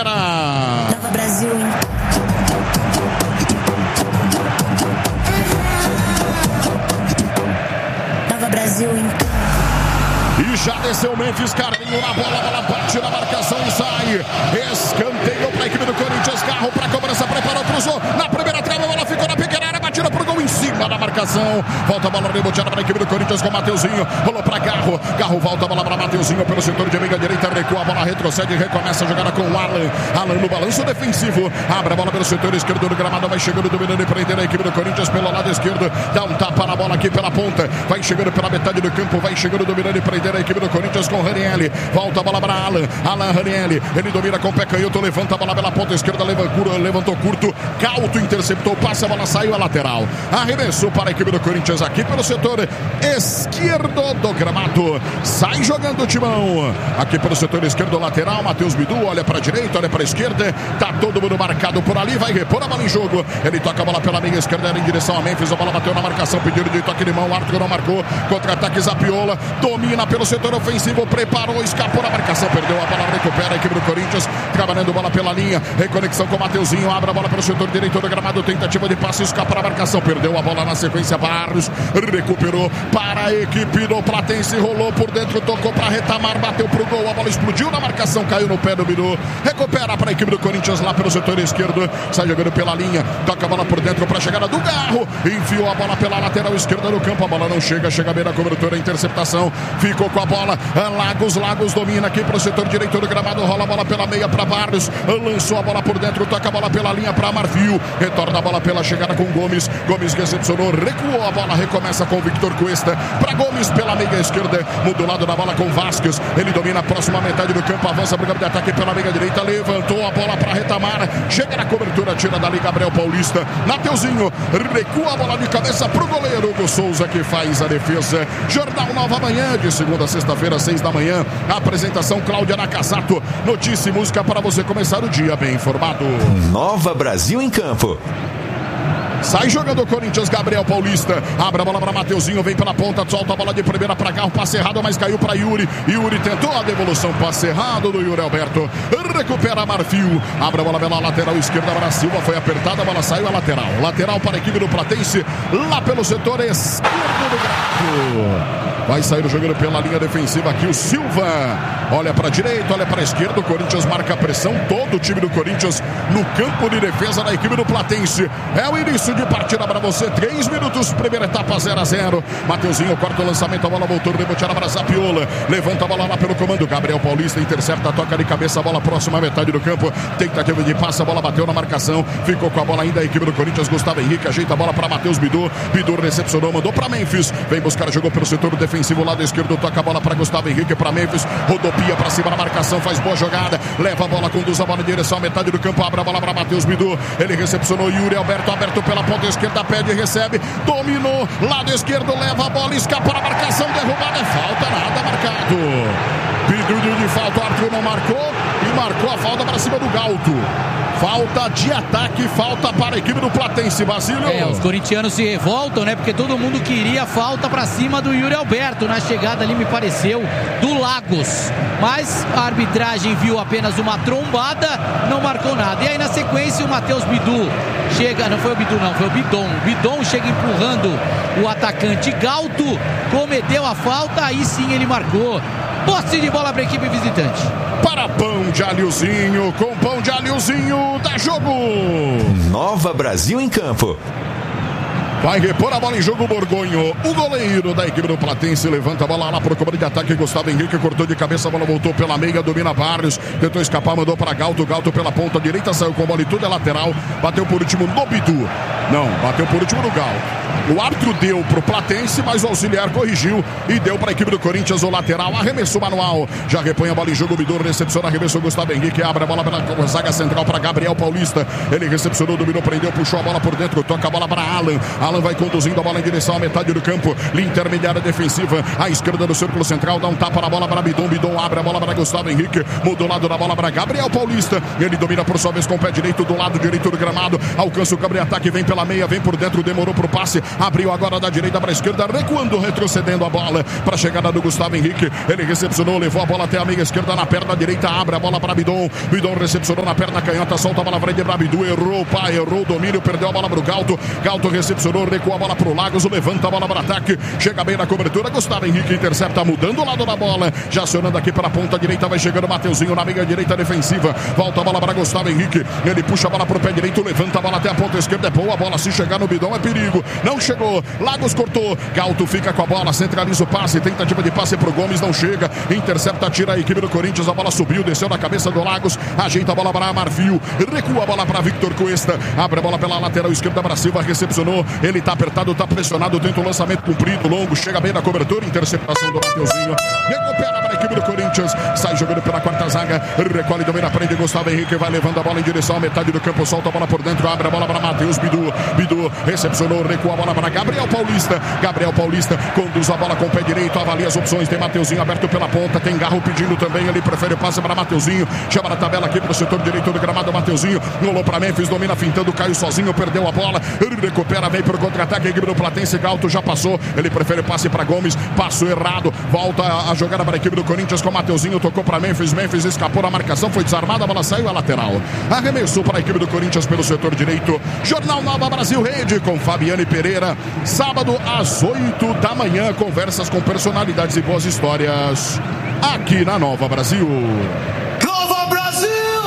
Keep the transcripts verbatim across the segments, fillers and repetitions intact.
recupera. Nova Brasil. Nova Brasil. E já desceu o Memphis, Carlinho na bola, a bola bate na marcação e sai. Escanteio para a equipe do Corinthians, Garro para a cobrança, preparou, cruzou. Na primeira trave, a bola ficou na pequena área, batida pro gol em cima da marcação. Volta a bola reboteada para a equipe do Corinthians com o Mateuzinho. Rolou para Garro. Garro volta a bola para Mateuzinho pelo setor de meia direita, recua, a bola retrocede e recomeça a jogada com o Alan. Alan no balanço defensivo. Abre a bola pelo setor esquerdo do gramado, vai chegando, dominando e prendendo a equipe do Corinthians pelo lado esquerdo. Dá um tapa na bola aqui pela ponta. Vai chegando pela metade do campo, vai chegando, dominando e prendendo a equipe do Corinthians com o Ranieri. Volta a bola para Alan. Alan Ranieri. Ele domina com o pé canhoto, levanta a bola pela ponta esquerda, levantou curto. Cauto interceptou, passa a bola, saiu a lateral. Arremessou para a equipe do Corinthians aqui pelo setor esquerdo do gramado. Sai jogando o Timão. Aqui pelo setor esquerdo lateral, Matheus Bidu olha para a direita, olha para a esquerda. Tá todo mundo marcado por ali, vai repor a bola em jogo. Ele toca a bola pela meia esquerda em direção a Memphis. A bola bateu na marcação, pedido de toque de mão. O árbitro não marcou. Contra-ataque Zapiola. Domina pelo setor ofensivo, preparou, escapou na marcação, perdeu a bola, recupera a equipe do Corinthians, trabalhando bola pela linha, reconexão com o Mateuzinho, abre a bola pelo setor direito do gramado, tentativa de passe, escapa na marcação, perdeu a bola na sequência, Barros recuperou para a equipe do Platense, rolou por dentro, tocou para Retamar, bateu pro gol, a bola explodiu na marcação, caiu no pé do Bidu, recupera para a equipe do Corinthians lá pelo setor esquerdo, sai jogando pela linha, toca a bola por dentro para a chegada do Garro, enfiou a bola pela lateral esquerda do campo, a bola não chega, chega bem na cobertura, interceptação, ficou com a bola, Lagos, Lagos domina aqui para o setor direito do gramado, rola a bola pela meia para Barros, lançou a bola por dentro, toca a bola pela linha para Marfil, retorna a bola pela chegada com Gomes, Gomes recepcionou, recuou a bola, recomeça com Victor Cuesta, para Gomes pela meia esquerda, muda o lado da bola com Vasquez, ele domina a próxima metade do campo, avança para o campo de ataque pela meia direita, levantou a bola para Retamar, chega na cobertura, tira dali Gabriel Paulista, Mateuzinho, recua a bola de cabeça para o goleiro Hugo Souza que faz a defesa. Jornal Nova Manhã, de segunda a sexta-feira, seis da manhã, a apresentação Cláudia Nakasato, notícia e música para você começar o dia bem informado. Nova Brasil em campo. Sai jogando o Corinthians, Gabriel Paulista. Abre a bola para Mateuzinho, vem pela ponta, solta a bola de primeira para Garro, passe errado, mas caiu para Yuri. Yuri tentou a devolução, passe errado do Yuri Alberto. Recupera Marfil. Abre a bola pela lateral esquerda para Silva, foi apertada, a bola saiu a lateral. Lateral para a equipe do Platense, lá pelo setor esquerdo do gramado. Vai sair jogando pela linha defensiva aqui o Silva. Olha para a direita, olha para a esquerda. O Corinthians marca a pressão. Todo o time do Corinthians no campo de defesa da equipe do Platense. É o início de partida para você. Três minutos, primeira etapa zero a zero. Mateuzinho corta o lançamento. A bola voltou, reboteada para Zapiola. Levanta a bola lá pelo comando. Gabriel Paulista intercepta, toca de cabeça. A bola próxima à metade do campo. Tentativa de passe. A bola bateu na marcação. Ficou com a bola ainda a equipe do Corinthians. Gustavo Henrique ajeita a bola para Matheus Bidu. Bidu recepcionou, mandou para Memphis. Vem buscar, jogou pelo setor defensivo. Defensivo, lado esquerdo, toca a bola para Gustavo Henrique, para Memphis, rodopia para cima da marcação, faz boa jogada, leva a bola, conduz a bola em direção à metade do campo, abre a bola para Matheus Bidu, ele recepcionou Yuri Alberto, aberto pela ponta esquerda, pede e recebe, dominou, lado esquerdo, leva a bola, escapa na marcação, derrubada, é falta, nada marcado. Pedido de falta, o árbitro não marcou e marcou a falta para cima do Galto. Falta de ataque, falta para a equipe do Platense, Basílio. É, os corintianos se revoltam, né? Porque todo mundo queria falta para cima do Yuri Alberto. Na chegada ali, me pareceu, do Lagos. Mas a arbitragem viu apenas uma trombada, não marcou nada. E aí, na sequência, o Matheus Bidu chega, não foi o Bidu não, foi o Bidon. O Bidon chega empurrando o atacante Galto, cometeu a falta, aí sim ele marcou. Posse de bola para a equipe visitante. Para pão de alhozinho, com pão de alhozinho, dá jogo. Nova Brasil em campo. Vai repor a bola em jogo, Borgonho. O goleiro da equipe do Platense levanta a bola lá para o comando de ataque. Gustavo Henrique cortou de cabeça, a bola voltou pela meia, domina Barrios. Tentou escapar, mandou para Galto. Galto pela ponta direita, saiu com a bola e tudo é lateral. Bateu por último no Bidu. Não, bateu por último no Galto. O árbitro deu para o Platense, mas o auxiliar corrigiu e deu para a equipe do Corinthians o lateral. Arremessou manual. Já repõe a bola em jogo. Bidu recepciona, arremessou Gustavo Henrique. Abre a bola pela zaga central para Gabriel Paulista. Ele recepcionou, dominou, prendeu, puxou a bola por dentro. Toca a bola para Alan. Alan vai conduzindo a bola em direção à metade do campo. Linha intermediária defensiva. À esquerda do círculo central. Dá um tapa na bola para Bidon. Bidon abre a bola para Gustavo Henrique. Muda o lado da bola para Gabriel Paulista. Ele domina por sua vez com o pé direito do lado direito do gramado. Alcança o cabre-ataque. Vem pela meia, vem por dentro. Demorou pro passe. abriu agora da direita para a esquerda, recuando, retrocedendo a bola para a chegada do Gustavo Henrique. Ele recepcionou, levou a bola até a meia esquerda, na perna direita, abre a bola para Bidon. Bidon recepcionou na perna canhota, solta a bola frente para Bidu, errou o pai, errou o domínio, perdeu a bola para o Galto. Galto recepcionou, recuou a bola para o Lagos, levanta a bola para ataque, chega bem na cobertura. Gustavo Henrique intercepta, mudando o lado da bola, já acionando aqui para a ponta direita, vai chegando o Mateuzinho na meia direita defensiva, volta a bola para Gustavo Henrique, ele puxa a bola para o pé direito, levanta a bola até a ponta esquerda, é boa a bola, se chegar no Bidon é perigo, não chegou, Lagos cortou, Galto fica com a bola, centraliza o passe, tentativa de passe para o Gomes, não chega, intercepta, tira a equipe do Corinthians, a bola subiu, desceu na cabeça do Lagos, ajeita a bola para Marfio, recua a bola para Victor Cuesta, abre a bola pela lateral esquerda para Silva, recepcionou, ele tá apertado, tá pressionado, tenta o lançamento comprido, longo, chega bem na cobertura, interceptação do Mateuzinho, recupera para a equipe do Corinthians, sai jogando pela quarta zaga, recolhe, domina, prende Gustavo Henrique, vai levando a bola em direção à metade do campo, solta a bola por dentro, abre a bola para Matheus Bidu, Bidu recepcionou, recua a bola para Gabriel Paulista, Gabriel Paulista conduz a bola com o pé direito, avalia as opções, tem Mateuzinho aberto pela ponta, tem Garro pedindo também, ele prefere o passe para Mateuzinho, chama na tabela aqui para o setor direito do gramado, Mateuzinho, rolou para Memphis, domina fintando, caiu sozinho, perdeu a bola, ele recupera, vem para o contra-ataque, a equipe do Platense, Galto já passou, ele prefere o passe para Gomes, passo errado, volta a jogada para a equipe do Corinthians com Mateuzinho, tocou para Memphis, Memphis escapou na marcação, foi desarmada, a bola saiu a lateral, arremessou para a equipe do Corinthians pelo setor direito. Jornal Nova Brasil Rede com Fabiane Pereira, sábado às oito da manhã, conversas com personalidades e boas histórias aqui na Nova Brasil. Nova Brasil!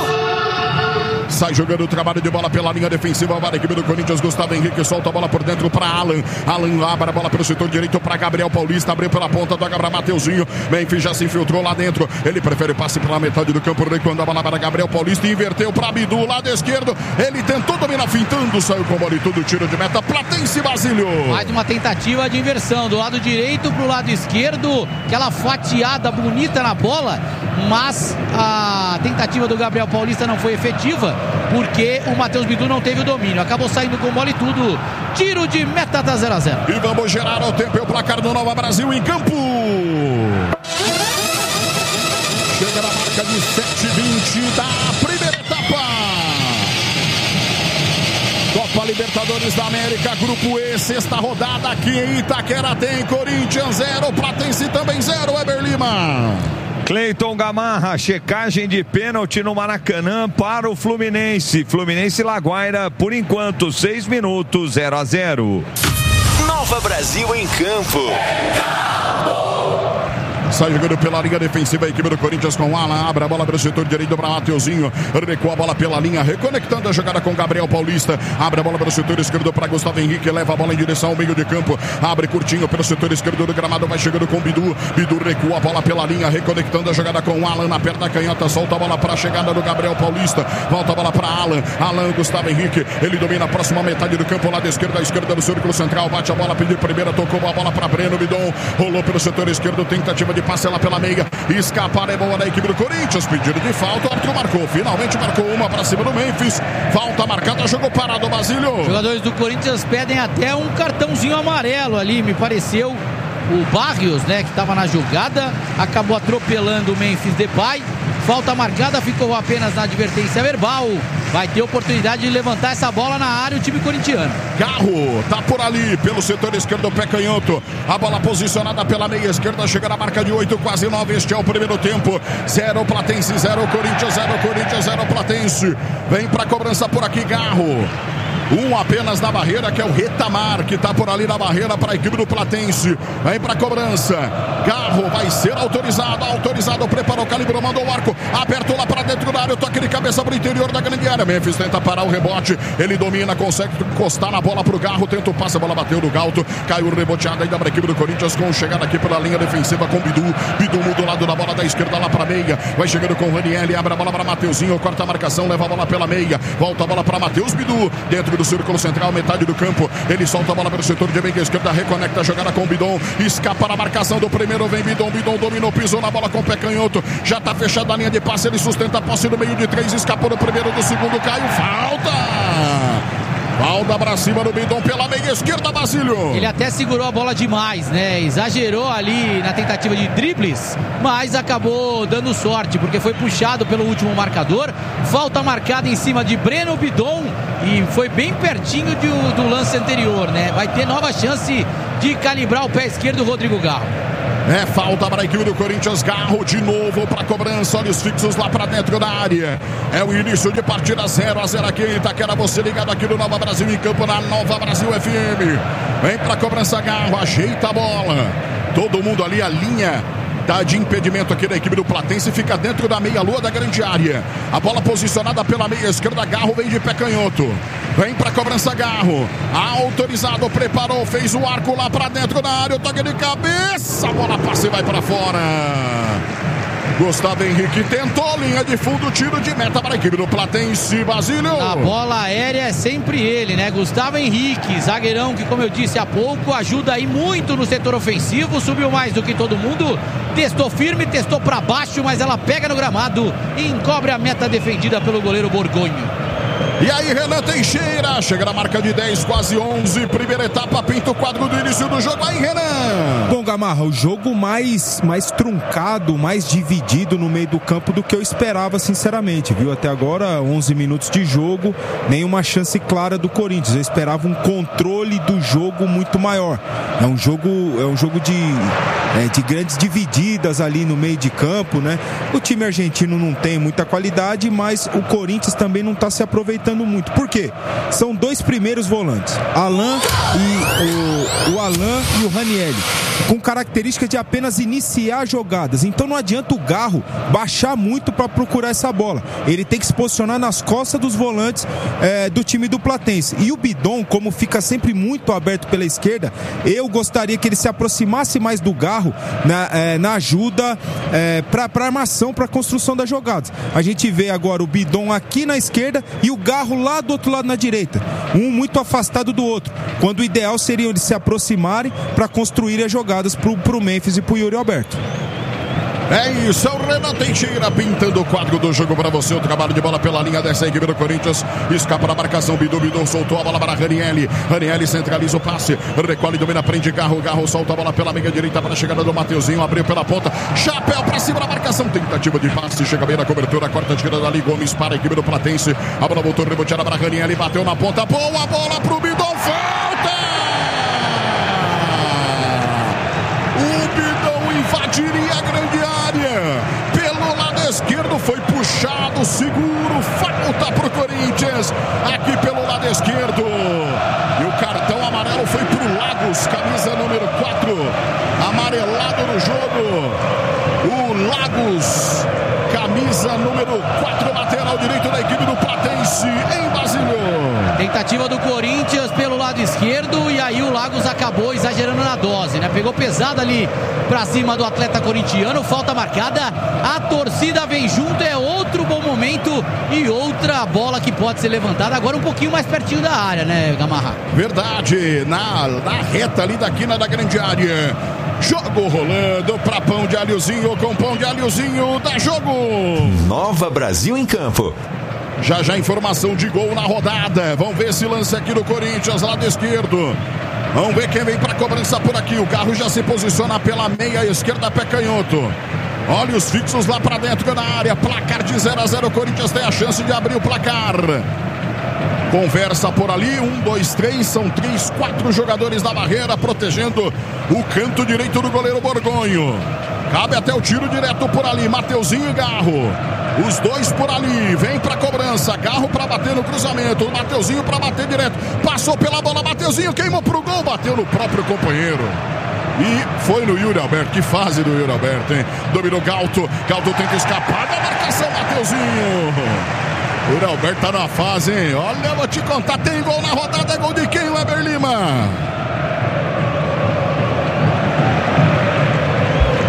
Sai jogando o trabalho de bola pela linha defensiva, vai a equipe do Corinthians, Gustavo Henrique solta a bola por dentro para Alan, Alan abre a bola pelo setor direito para Gabriel Paulista, abriu pela ponta, toca para Mateuzinho, Memphis já se infiltrou lá dentro, ele prefere passe pela metade do campo, recuando a bola para Gabriel Paulista, inverteu para Bidu, lado esquerdo, ele tentou dominar fintando, saiu com bola e tudo, tiro de meta, Platense Basílio. Mais uma tentativa de inversão, do lado direito para o lado esquerdo, aquela fatiada bonita na bola, mas a tentativa do Gabriel Paulista não foi efetiva, porque o Matheus Bidu não teve o domínio, acabou saindo com bola e tudo, tiro de meta, tá zero a zero. E vamos gerar o tempo e o placar do Nova Brasil em campo. Chega na marca de sete e vinte da primeira etapa. Copa Libertadores da América, Grupo E, sexta rodada aqui em Itaquera, tem Corinthians zero, Platense também zero, Weber Lima. Cleiton Gamarra, checagem de pênalti no Maracanã para o Fluminense. Fluminense Laguaira, por enquanto, seis minutos, zero a zero. Nova Brasil em campo. Sai jogando pela linha defensiva a equipe do Corinthians com Alan, abre a bola para o setor direito para Mateuzinho, recua a bola pela linha, reconectando a jogada com Gabriel Paulista, abre a bola para o setor esquerdo para Gustavo Henrique, leva a bola em direção ao meio de campo, abre curtinho pelo setor esquerdo do gramado, vai chegando com Bidu, Bidu recua a bola pela linha, reconectando a jogada com Alan na perna canhota, solta a bola para a chegada do Gabriel Paulista, volta a bola para Alan, Alan, Gustavo Henrique, ele domina a próxima metade do campo, lado esquerdo, à esquerda do círculo central, bate a bola, pediu primeira, tocou a bola para Breno, Bidon, rolou pelo setor esquerdo, tentativa de passe lá pela meia, escapar é boa da equipe do Corinthians, pedido de falta, o árbitro marcou, finalmente marcou uma para cima do Memphis, falta marcada, jogou parado, Basílio. Os jogadores do Corinthians pedem até um cartãozinho amarelo ali, me pareceu. O Barrios, né, que estava na jogada, acabou atropelando o Memphis Depay. Falta marcada, ficou apenas na advertência verbal. Vai ter oportunidade de levantar essa bola na área o time corintiano. Garro tá por ali, pelo setor esquerdo, pé canhoto. A bola posicionada pela meia esquerda, chega na marca de oito, quase nove. Este é o primeiro tempo. Zero Platense, zero Corinthians, zero Corinthians, zero Platense. Vem pra cobrança por aqui, Garro. Um apenas na barreira, que é o Retamar, que tá por ali na barreira para a equipe do Platense. Vem pra cobrança. Garro vai ser autorizado. Autorizado, preparou, calibrou, mandou o arco. Aberto lá para dentro da área. Toque de cabeça pro interior da grande área. Memphis tenta parar o rebote. Ele domina, consegue encostar na bola pro Garro. Tenta o passe, a bola bateu no Galto. Caiu reboteada ainda para a equipe do Corinthians. Com chegada aqui pela linha defensiva com Bidu. Bidu muda o lado da bola da esquerda lá para meia. Vai chegando com o Raniel. Abre a bola para Mateuzinho. Corta a marcação, leva a bola pela meia. Volta a bola para Matheus Bidu. Dentro do círculo central, metade do campo, ele solta a bola pelo setor de meia esquerda, reconecta a jogada com o Bidon, escapa na marcação do primeiro, vem Bidon, Bidon dominou, pisou na bola com o pé canhoto, já tá fechada a linha de passe, ele sustenta a posse no meio de três, escapou do primeiro, do segundo, caiu, falta! Falta pra cima do Bidon pela meia esquerda, Basílio. Ele até segurou a bola demais, né? Exagerou ali na tentativa de dribles, mas acabou dando sorte, porque foi puxado pelo último marcador. Falta marcada em cima de Breno Bidon e foi bem pertinho do, do lance anterior, né? Vai ter nova chance de calibrar o pé esquerdo, Rodrigo Garro. É falta para a equipe do Corinthians. Garro de novo para cobrança. Olhos fixos lá para dentro da área. É o início de partida, zero a zero aqui em Itaquera. Você ligado aqui no Nova Brasil em campo, na Nova Brasil F M. Vem para cobrança, Garro. Ajeita a bola. Todo mundo ali, a linha tá de impedimento aqui da equipe do Platense, fica dentro da meia-lua da grande área. A bola posicionada pela meia esquerda, Garro vem de pé canhoto. Vem pra cobrança, Garro. Autorizado, preparou, fez o arco lá pra dentro da área. O toque de cabeça, a bola passa e vai pra fora. Gustavo Henrique tentou, linha de fundo, tiro de meta para a equipe do Platense, Basílio. A bola aérea é sempre ele, né? Gustavo Henrique, zagueirão que, como eu disse há pouco, ajuda aí muito no setor ofensivo, subiu mais do que todo mundo, testou firme, testou para baixo, mas ela pega no gramado e encobre a meta defendida pelo goleiro Borgonho. E aí, Renan Teixeira, chega na marca de dez, quase onze, primeira etapa, pinta o quadro do início do jogo. Aí, Renan. Bom, Gamarra, o jogo mais, mais truncado, mais dividido no meio do campo do que eu esperava, sinceramente, viu? Até agora, onze minutos de jogo, nenhuma chance clara do Corinthians. Eu esperava um controle do jogo muito maior. É um jogo, é um jogo de, é, de grandes divididas ali no meio de campo, né? O time argentino não tem muita qualidade, mas o Corinthians também não está se aproveitando muito. Por quê? São dois primeiros volantes, Alan e o, o Alan e o Ranieri, com característica de apenas iniciar jogadas. Então não adianta o Garro baixar muito para procurar essa bola. Ele tem que se posicionar nas costas dos volantes é, do time do Platense. E o Bidon, como fica sempre muito aberto pela esquerda, eu gostaria que ele se aproximasse mais do Garro na, é, na ajuda é, para a armação, para a construção das jogadas. A gente vê agora o Bidon aqui na esquerda e o Garro lá do outro lado na direita, um muito afastado do outro, quando o ideal seria eles se aproximarem para construir as jogadas pro, pro Memphis e pro Yuri Alberto. É isso, é o Renan Teixeira pintando o quadro do jogo para você. O trabalho de bola pela linha dessa equipe do Corinthians. Escapa na marcação, Bidon, Bidon soltou a bola para Ranieri. Ranieri centraliza o passe, recolhe, domina, prende Garro. Garro solta a bola pela meia direita para a chegada do Mateuzinho. Abriu pela ponta, chapéu para cima da marcação. Tentativa de passe, chega bem na cobertura. Corta a tira dali, Gomes para a equipe do Platense. A bola voltou reboteada para Ranieri, bateu na ponta. Boa bola pro Bidon, falta! O Bidon invadiria a grande área. Pelo lado esquerdo foi puxado, seguro, falta pro Corinthians. Aqui pelo lado esquerdo. E o cartão amarelo foi pro Lagos, camisa número quatro. Amarelado no jogo. O Lagos, camisa número quatro, lateral direito da equipe do Platense, em Basílio. Tentativa do Corinthians pelo lado esquerdo e aí o Lagos acabou exagerando na dose, né? Pegou pesado ali pra cima do atleta corintiano, falta marcada, a torcida vem junto, é outro bom momento e outra bola que pode ser levantada agora um pouquinho mais pertinho da área, né, Gamarra? Verdade, na, na reta ali da quina da grande área. Jogo rolando pra Pão de Alhozinho, com Pão de Alhozinho, dá jogo. Nova Brasil em campo. Já já informação de gol na rodada. Vamos ver esse lance aqui do Corinthians, lado esquerdo. Vamos ver quem vem para cobrança por aqui. O Garro já se posiciona pela meia esquerda, pé canhoto. Olha os fixos lá para dentro da área. Placar de zero a zero. O Corinthians tem a chance de abrir o placar. Conversa por ali, um, dois, três, são três, quatro jogadores na barreira, protegendo o canto direito do goleiro Borgonho. Cabe até o tiro direto por ali, Mateuzinho e Garro. Os dois por ali, vem pra cobrança, Garro pra bater no cruzamento, o Mateuzinho pra bater direto, passou pela bola, Mateuzinho queimou pro gol, bateu no próprio companheiro. E foi no Yuri Alberto, que fase do Yuri Alberto, hein? Dominou Galto, Galto tenta escapar da marcação, Mateuzinho. O Yuri Alberto tá na fase, hein? Olha, eu vou te contar, tem gol na rodada, é gol de quem, Weber Lima?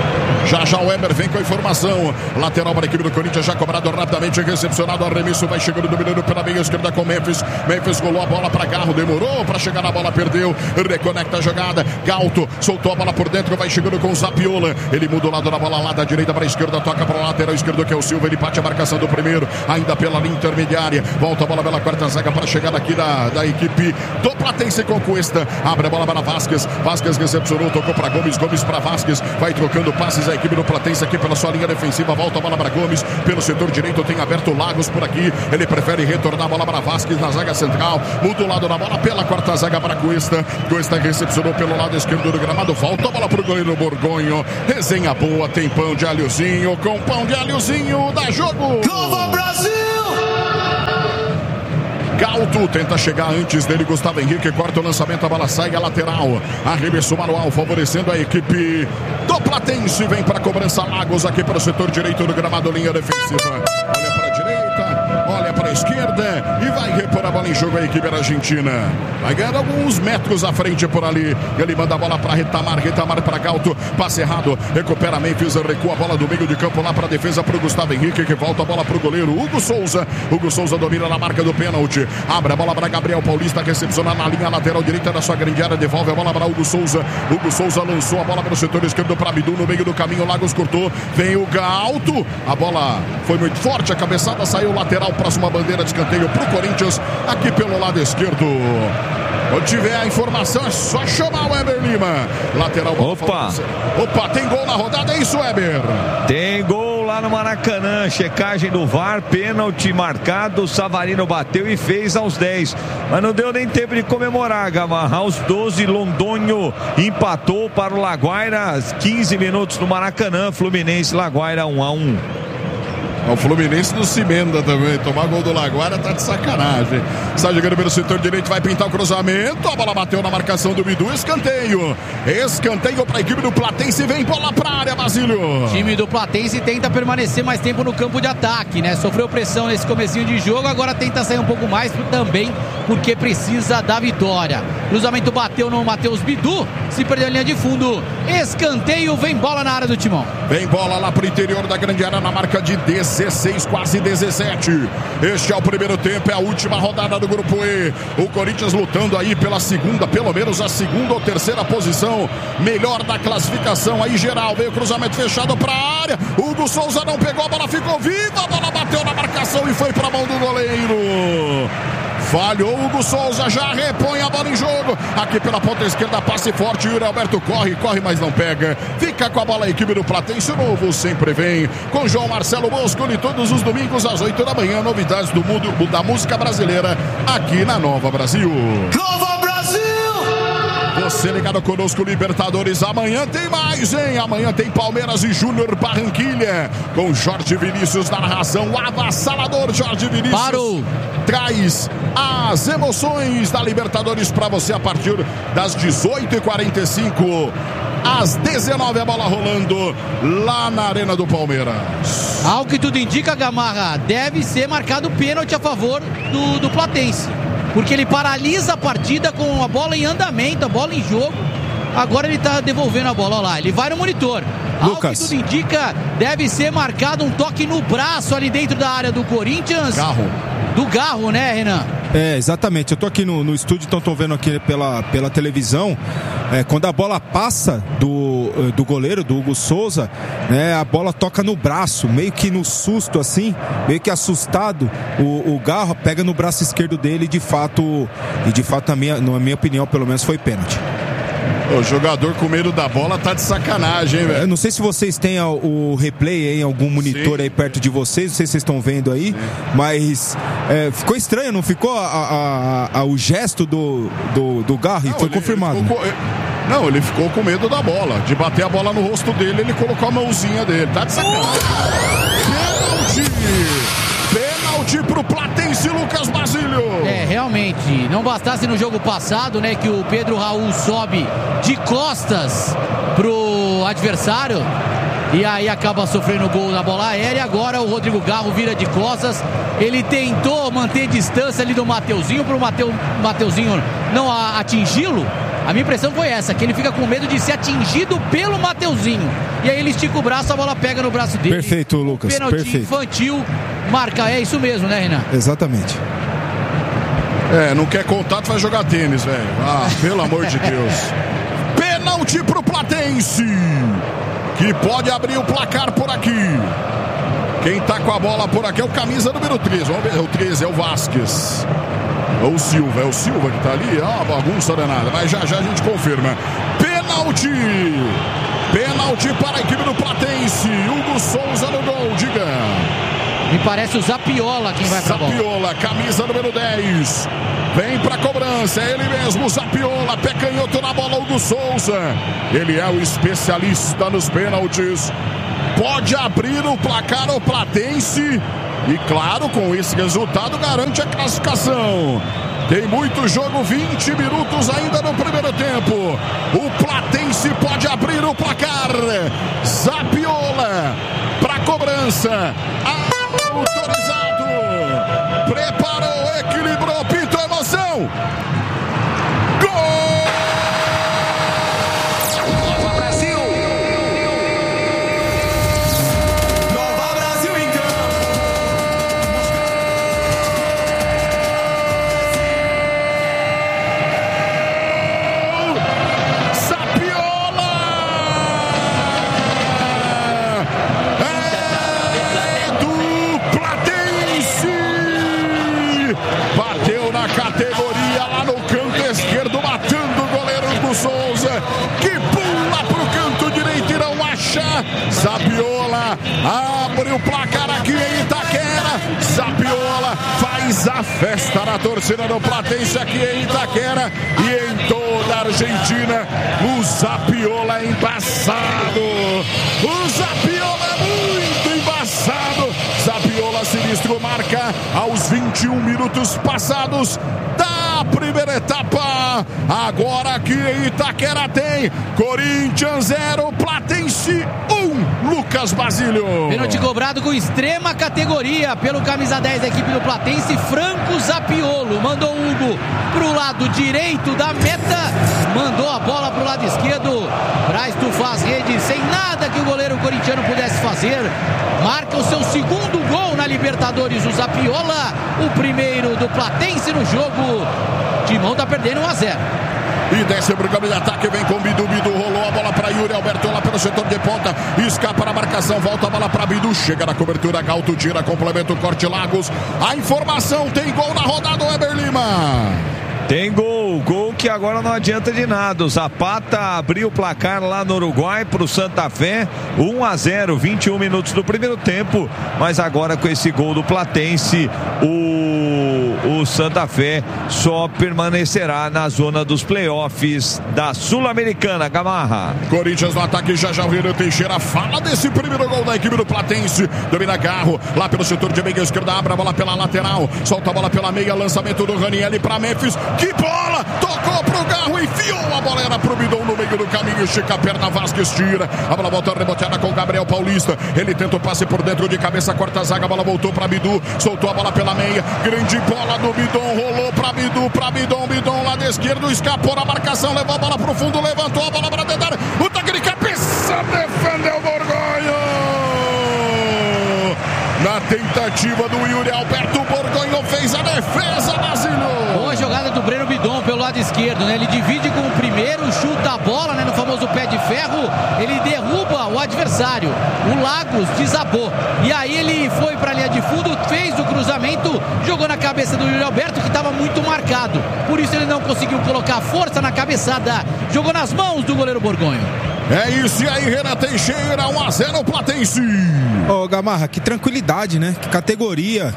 Já já o Weber vem com a informação. Lateral para a equipe do Corinthians, já cobrado rapidamente, recepcionado, arremesso, vai chegando, dominando pela meia esquerda com Memphis. Memphis golou a bola para Garro, demorou para chegar na bola, perdeu, reconecta a jogada. Galto soltou a bola por dentro, vai chegando com o Zapiola. Ele muda o lado da bola lá da direita para a esquerda, toca para o lateral esquerdo que é o Silva. Ele bate a marcação do primeiro, ainda pela linha intermediária. Volta a bola pela quarta zaga para a chegada aqui da, da equipe do Platense com Cuesta. Abre a bola para Vasquez. Vasquez recepcionou, tocou para Gomes. Gomes para Vasquez. Vai trocando passes a equipe do Platense aqui pela sua linha defensiva. Volta a bola para Gomes. Pelo setor direito tem aberto Lagos por aqui. Ele prefere retornar a bola para Vasquez na zaga central. Muda o lado da bola pela quarta zaga para Cuesta. Cuesta recepcionou pelo lado esquerdo do gramado. Volta a bola para o goleiro Borgonho. Resenha boa. Tem pão de alhozinho. Com pão de alhozinho dá jogo. Nova Brasil! Galto tenta chegar antes dele, Gustavo Henrique corta o lançamento, a bola sai a lateral, arremesso manual favorecendo a equipe do Platense, vem para a cobrança Lagos aqui para o setor direito do gramado, linha defensiva, olha para a direita, olha para a esquerda e vai repor a bola em jogo a equipe argentina, vai ganhar alguns metros à frente por ali, ele manda a bola para Retamar, Retamar para Galto, passe errado, recupera Memphis, recua a bola do meio de campo lá para a defesa para o Gustavo Henrique, que volta a bola para o goleiro Hugo Souza, Hugo Souza domina na marca do pênalti, abre a bola para Gabriel Paulista, recepciona na linha lateral direita da sua grande área, devolve a bola para Hugo Souza, Hugo Souza lançou a bola para o setor esquerdo para Bidu, no meio do caminho, Lagos cortou, vem o Galto, a bola foi muito forte, a cabeçada saiu lateral, próxima bandeira de escanteio para o Corinthians, aqui pelo lado esquerdo. Quando tiver a informação é só chamar o Weber Lima, lateral. Opa! Opa, tem gol na rodada, é isso, Weber? Tem gol lá no Maracanã, checagem do V A R, pênalti marcado, o Savarino bateu e fez aos dez, mas não deu nem tempo de comemorar, Gamarra. Aos doze, Londônio empatou para o Laguaira, quinze minutos no Maracanã, Fluminense Laguaira um a um. O Fluminense do Cimenda também. Tomar gol do Laguaira tá de sacanagem. Sai jogando pelo setor direito, vai pintar o cruzamento. A bola bateu na marcação do Bidu. Escanteio. Escanteio para a equipe do Platense. Vem bola para a área, Basílio. O time do Platense tenta permanecer mais tempo no campo de ataque, né? Sofreu pressão nesse comecinho de jogo. Agora tenta sair um pouco mais também, porque precisa da vitória. Cruzamento bateu no Matheus Bidu. Se perdeu a linha de fundo. Escanteio. Vem bola na área do Timão. Vem bola lá pro interior da grande área na marca de dezesseis, quase dezessete. Este é o primeiro tempo, é a última rodada do Grupo E. O Corinthians lutando aí pela segunda, pelo menos a segunda ou terceira posição. Melhor da classificação aí geral. Veio o cruzamento fechado pra área. Hugo Souza não pegou, a bola ficou viva. A bola bateu na marcação e foi pra mão do goleiro. Falhou Hugo Souza, já repõe a bola em jogo. Aqui pela ponta esquerda, passe forte. Yuri Alberto corre, corre, mas não pega. Fica com a bola a equipe do Platense. O novo sempre vem com João Marcelo Boscoli todos os domingos às oito da manhã. Novidades do mundo da música brasileira aqui na Nova Brasil. Nova Brasil! Você ligado conosco, Libertadores. Amanhã tem mais, hein? Amanhã tem Palmeiras e Júnior Barranquilha. Com Jorge Vinícius na narração. O avassalador Jorge Vinícius. Parou. Traz as emoções da Libertadores para você a partir das dezoito e quarenta e cinco. Às dezenove, a bola rolando lá na Arena do Palmeiras. Ao que tudo indica, Gamarra, deve ser marcado pênalti a favor do, do Platense. Porque ele paralisa a partida com a bola em andamento, a bola em jogo. Agora ele está devolvendo a bola, olha lá, ele vai no monitor. Lucas. Ao que tudo indica, deve ser marcado um toque no braço ali dentro da área do Corinthians. Garro. Do Garro, né, Renan? É, exatamente. Eu tô aqui no, no estúdio, então tô vendo aqui pela, pela televisão. É, quando a bola passa do, do goleiro, do Hugo Souza, né, a bola toca no braço, meio que no susto assim, meio que assustado. O, o Garro pega no braço esquerdo dele e de fato, e de fato na minha, na minha opinião, pelo menos foi pênalti. O jogador com medo da bola tá de sacanagem, hein, velho? Eu não sei se vocês têm o replay aí em algum monitor. Sim. Aí perto de vocês, não sei se vocês estão vendo aí. Sim. Mas é, ficou estranho, não ficou a, a, a, o gesto do, do, do Garro? E foi ele, confirmado. Ele ficou, não, ele ficou com medo da bola. De bater a bola no rosto dele, ele colocou a mãozinha dele. Tá de sacanagem. Pênalti! Pênalti pro Platense, Lucas Basílio. É, realmente, não bastasse no jogo passado, né, que o Pedro Raul sobe de costas pro adversário e aí acaba sofrendo o gol na bola aérea. Agora o Rodrigo Garro vira de costas. Ele tentou manter distância ali do Mateuzinho pro Mateu, Mateuzinho não a, atingi-lo. A minha impressão foi essa, que ele fica com medo de ser atingido pelo Mateuzinho. E aí ele estica o braço, a bola pega no braço dele. Perfeito, Lucas. Pênalti perfeito. infantil, marca, é isso mesmo, né, Renan? Exatamente. É, não quer contato, vai jogar tênis, velho. Ah, pelo amor de Deus. Pênalti pro Platense, que pode abrir o placar por aqui. Quem tá com a bola por aqui é o camisa número treze. Vamos ver, o treze é o Vasquez. Ou o Silva, é o Silva que tá ali. Ah, bagunça danada, mas já já a gente confirma. Pênalti. Pênalti para a equipe do Platense. Hugo Souza no gol, diga. Me parece o Zapiola quem vai pra bola. Zapiola, camisa número dez. Vem pra cobrança, é ele mesmo, Zapiola, pé canhoto na bola, Hugo Souza. Ele é o especialista nos pênaltis. Pode abrir o placar o Platense. E claro, com esse resultado garante a classificação. Tem muito jogo, vinte minutos ainda no primeiro tempo. O Platense pode abrir o placar. Zapiola para cobrança. Autorizado. Preparou, equilibrou, pintou emoção. Gol! Categoria lá no canto esquerdo, matando o goleiro do Souza, que pula pro canto direito e não acha. Zapiola abre o placar aqui em Itaquera. Zapiola faz a festa na torcida do Platense aqui em Itaquera e em toda a Argentina. O Zapiola é embaçado. O Zapiola é muito embaçado. Zapiola sinistro, marca aos vinte e um minutos passados da primeira etapa. Agora aqui em Itaquera tem Corinthians zero, Platense um. Lucas Basílio. Pênalti cobrado com extrema categoria pelo camisa dez da equipe do Platense, Franco Zapiolo. Mandou o Hugo pro lado direito da meta, mandou a bola pro lado esquerdo para estufar as redes, sem nada que o goleiro corintiano pudesse fazer. Marca o seu segundo gol na Libertadores, o Zapiola, o primeiro do Platense no jogo. Timão tá perdendo um a zero. E desce pro campo de ataque, vem com Bidu, Bidu rolou a bola para Yuri Alberto lá pelo setor de ponta, escapa na marcação, volta a bola para Bidu, chega na cobertura, Galto tira, complementa o corte Lagos. A informação, tem gol na rodada, Weber Lima. Tem gol, gol que agora não adianta de nada. O Zapata abriu o placar lá no Uruguai pro Santa Fé, um a zero, vinte e um minutos do primeiro tempo, mas agora com esse gol do Platense, o, o Santa Fé só permanecerá na zona dos playoffs da Sul-Americana. Gamarra. Corinthians no ataque, já já o Renan Teixeira fala desse primeiro gol da equipe do Platense. Domina Garro, lá pelo setor de meia esquerda, abre a bola pela lateral, solta a bola pela meia, lançamento do Ranieri para Memphis. Que bola! Tocou pro Garro, enfiou a bola, era pro Bidon no meio do caminho, estica a perna, Vasquez tira, a bola volta reboteada com o Gabriel Paulista, ele tenta o passe por dentro de cabeça, corta a zaga, a bola voltou pra Bidu, soltou a bola pela meia, grande bola do Bidon, rolou pra Bidu, pra Bidon, Bidon lado esquerdo, escapou na marcação, levou a bola pro fundo, levantou a bola pra dentro, o toque de cabeça, defendeu o Borgonho! Na tentativa do Yuri Alberto, Borgonho fez a defesa, Basílio. Boa jogada do Breno Bidon pelo lado esquerdo, né? Ele divide com o primeiro, chuta a bola, né? No famoso pé de ferro, ele derruba o adversário. O Lagos desabou. E aí ele foi pra linha de fundo, fez o cruzamento, jogou na cabeça do Yuri Alberto, que estava muito marcado. Por isso ele não conseguiu colocar força na cabeçada. Jogou nas mãos do goleiro Borgonho. É isso, e aí, Renan Teixeira, um a zero Platense. Ô, oh, Gamarra, que tranquilidade, né? Que categoria.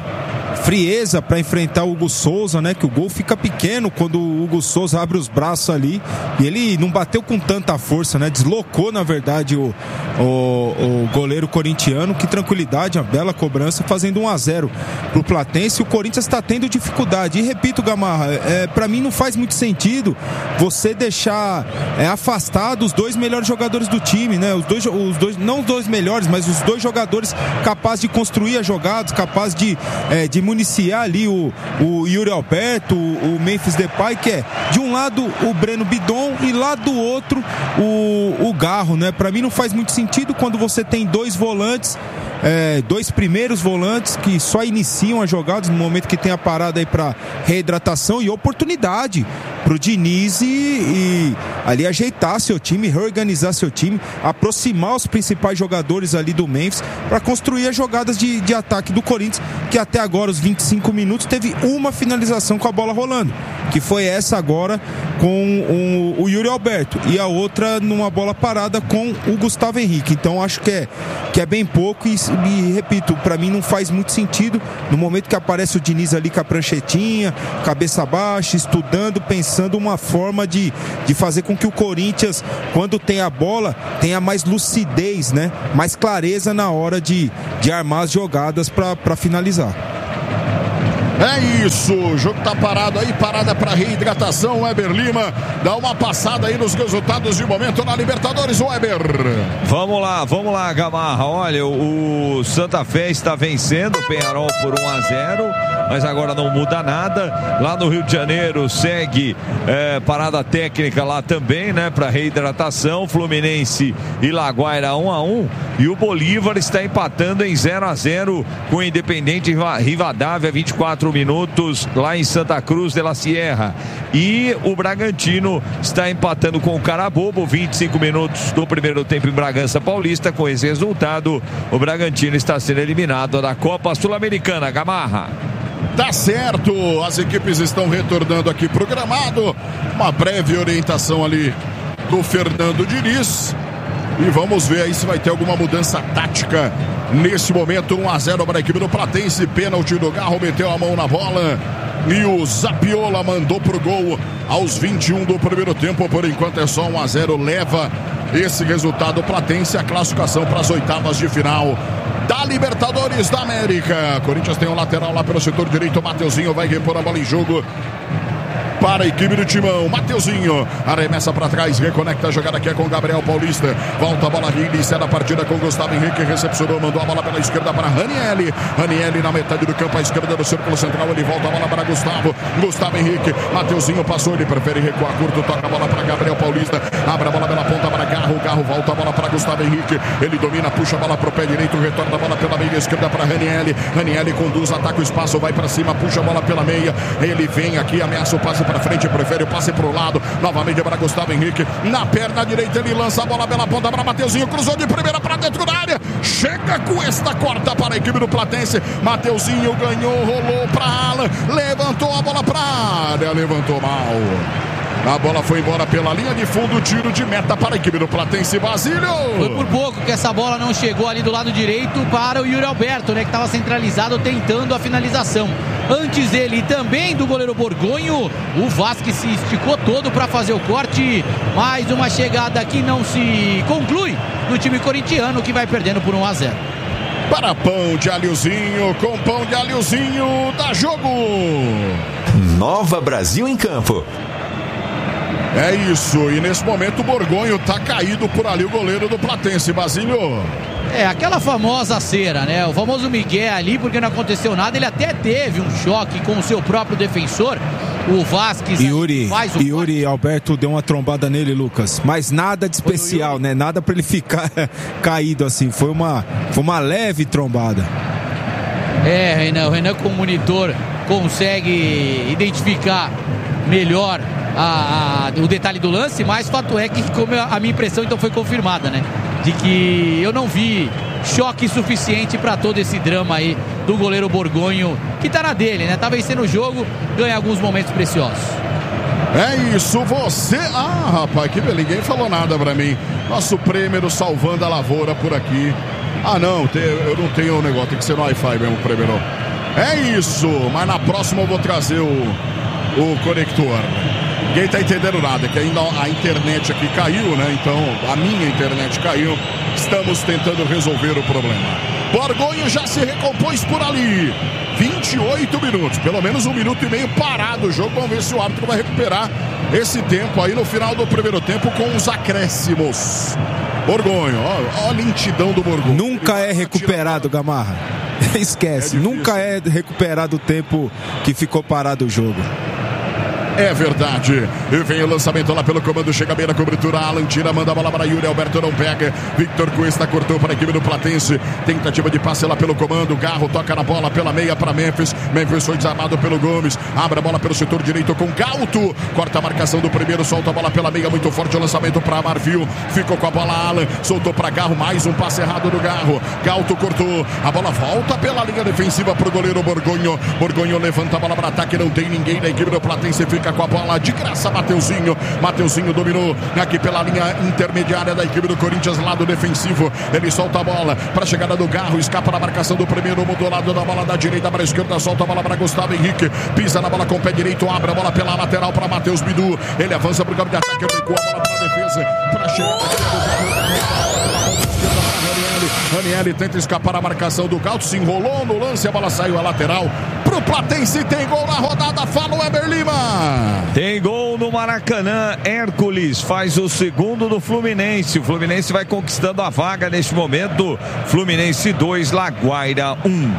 frieza para enfrentar o Hugo Souza, né? Que o gol fica pequeno quando o Hugo Souza abre os braços ali, e ele não bateu com tanta força, né? Deslocou, na verdade, o, o, o goleiro corintiano. Que tranquilidade, uma bela cobrança, fazendo um a zero pro Platense. O Corinthians está tendo dificuldade, e repito, Gamarra, é, para mim não faz muito sentido você deixar é, afastado os dois melhores jogadores do time, né? Os dois, os dois, não os dois melhores, mas os dois jogadores capazes de construir as jogadas, capazes de, é, de municiar ali o, o Yuri Alberto, o, o Memphis Depay, que é de um lado o Breno Bidon e lá do outro o, o Garro, né? Para mim não faz muito sentido quando você tem dois volantes, é, dois primeiros volantes que só iniciam as jogadas no momento que tem a parada aí para reidratação e oportunidade pro Diniz e, e ali ajeitar seu time, reorganizar seu time, aproximar os principais jogadores ali do Memphis para construir as jogadas de, de ataque do Corinthians, que até agora, os vinte e cinco minutos, teve uma finalização com a bola rolando, que foi essa agora com o, o Yuri Alberto, e a outra numa bola parada com o Gustavo Henrique. Então acho que é, que é bem pouco e, e repito, para mim não faz muito sentido no momento que aparece o Diniz ali com a pranchetinha, cabeça baixa, estudando, pensando uma forma de, de fazer com que o Corinthians, quando tem a bola, tenha mais lucidez, né? Mais clareza na hora de, de armar as jogadas para finalizar. É isso, o jogo tá parado aí, parada para reidratação. Weber Lima dá uma passada aí nos resultados de momento na Libertadores, Weber. Vamos lá, vamos lá, Gamarra. Olha, o Santa Fé está vencendo o Peñarol por um a zero, mas agora não muda nada. Lá no Rio de Janeiro segue é, parada técnica lá também, né, para reidratação. Fluminense e Laguaira um a um, e o Bolívar está empatando em zero a zero com o Independente Rivadavia, vinte e quatro minutos, lá em Santa Cruz de la Sierra. E o Bragantino está empatando com o Carabobo, vinte e cinco minutos do primeiro tempo em Bragança Paulista. Com esse resultado, o Bragantino está sendo eliminado da Copa Sul-Americana. Gamarra. Tá certo, as equipes estão retornando aqui pro gramado. Uma breve orientação ali do Fernando Diniz. E vamos ver aí se vai ter alguma mudança tática nesse momento. um a zero para a equipe do Platense. Pênalti do Garro, meteu a mão na bola e o Zapiola mandou pro gol aos vinte e um do primeiro tempo. Por enquanto é só um a zero. Leva esse resultado Platense a classificação para as oitavas de final da Libertadores da América. Corinthians tem um lateral lá pelo setor direito. Mateuzinho vai repor a bola em jogo para a equipe do Timão. Mateuzinho arremessa para trás, reconecta a jogada aqui é com o Gabriel Paulista. Volta a bola, inicia a partida com o Gustavo Henrique, recepcionou, mandou a bola pela esquerda para Ranieri. Ranieri na metade do campo à esquerda do círculo central, ele volta a bola para Gustavo. Gustavo Henrique, Mateuzinho passou, ele prefere recuar curto, toca a bola para Gabriel Paulista, abre a bola pela ponta para Garro, Garro volta a bola para Gustavo Henrique, ele domina, puxa a bola pro pé direito, retorna a bola pela meia esquerda para Ranieri. Ranieri conduz, ataca o espaço, vai para cima, puxa a bola pela meia, ele vem aqui, ameaça o passe para frente, prefere o passe pro lado, novamente para Gustavo Henrique, na perna direita ele lança a bola pela ponta para Mateuzinho, cruzou de primeira para dentro da área, chega com esta corta para a equipe do Platense. Mateuzinho ganhou, rolou para Alan, levantou a bola para a área, levantou mal. A bola foi embora pela linha de fundo, tiro de meta para a equipe do Platense. Basílio. Foi por pouco que essa bola não chegou ali do lado direito para o Yuri Alberto, né, que estava centralizado tentando a finalização. Antes dele e também do goleiro Borgonho, o Vasque se esticou todo para fazer o corte. Mais uma chegada que não se conclui no time corintiano, que vai perdendo por um a zero. Para pão de alhozinho, com pão de alhozinho, dá jogo. Nova Brasil em campo. É isso, e nesse momento o Borgonho tá caído por ali, o goleiro do Platense, Basílio. É, aquela famosa cera, né? O famoso Miguel ali, porque não aconteceu nada. Ele até teve um choque com o seu próprio defensor, o Vasquez. Yuri, faz o Yuri corte. Alberto deu uma trombada nele, Lucas. Mas nada de especial, né? Nada pra ele ficar caído assim. Foi uma, foi uma leve trombada. É, Renan, o Renan com o monitor consegue identificar melhor A, a, o detalhe do lance, mas fato é que como a minha impressão então foi confirmada, né? De que eu não vi choque suficiente para todo esse drama aí do goleiro Borgonho, que tá na dele, né? Tá vencendo o jogo, ganha alguns momentos preciosos. É isso, você... Ah, rapaz, que beleza, ninguém falou nada pra mim. Nosso prêmio salvando a lavoura por aqui. Ah, não, tem, eu não tenho o um negócio, tem que ser no Wi-Fi mesmo, o prêmio. É isso, mas na próxima eu vou trazer o, o conector. Ninguém tá entendendo nada, que ainda a internet aqui caiu, né? Então, a minha internet caiu. Estamos tentando resolver o problema. Borgonho já se recompôs por ali. vinte e oito minutos, pelo menos um minuto e meio parado o jogo. Vamos ver se o árbitro vai recuperar esse tempo aí no final do primeiro tempo com os acréscimos. Borgonho, ó, ó a lentidão do Borgonho. Nunca é recuperado, Gamarra. Esquece, é nunca é recuperado o tempo que ficou parado o jogo. É verdade. E vem o lançamento lá pelo comando. Chega bem na cobertura. Alan tira, manda a bola para Yuri Alberto, não pega. Victor Cuesta cortou para a equipe do Platense. Tentativa de passe lá pelo comando. Garro toca na bola pela meia para Memphis. Memphis foi desarmado pelo Gomes. Abre a bola pelo setor direito com Gauto. Corta a marcação do primeiro. Solta a bola pela meia. Muito forte o lançamento para Marfil. Ficou com a bola Alan. Soltou para Garro. Mais um passe errado do Garro. Gauto cortou. A bola volta pela linha defensiva para o goleiro Borgonho. Borgonho levanta a bola para ataque. Não tem ninguém na equipe do Platense. Fica com a bola de graça, Mateuzinho. Mateuzinho dominou aqui pela linha intermediária da equipe do Corinthians, lado defensivo. Ele solta a bola para a chegada do Garro, escapa na marcação do primeiro, mudou o lado da bola da direita para a esquerda, solta a bola para Gustavo Henrique, pisa na bola com o pé direito, abre a bola pela lateral para Matheus Bidu. Ele avança para o campo de ataque, recua a bola para a defesa, para a chegada. Ranieri tenta escapar a marcação do Gauto, se enrolou no lance, a bola saiu a lateral pro Platense. Tem gol na rodada, fala o Eber Lima. Tem gol no Maracanã. Hércules faz o segundo do Fluminense. O Fluminense vai conquistando a vaga neste momento. Fluminense dois, Laguaira um.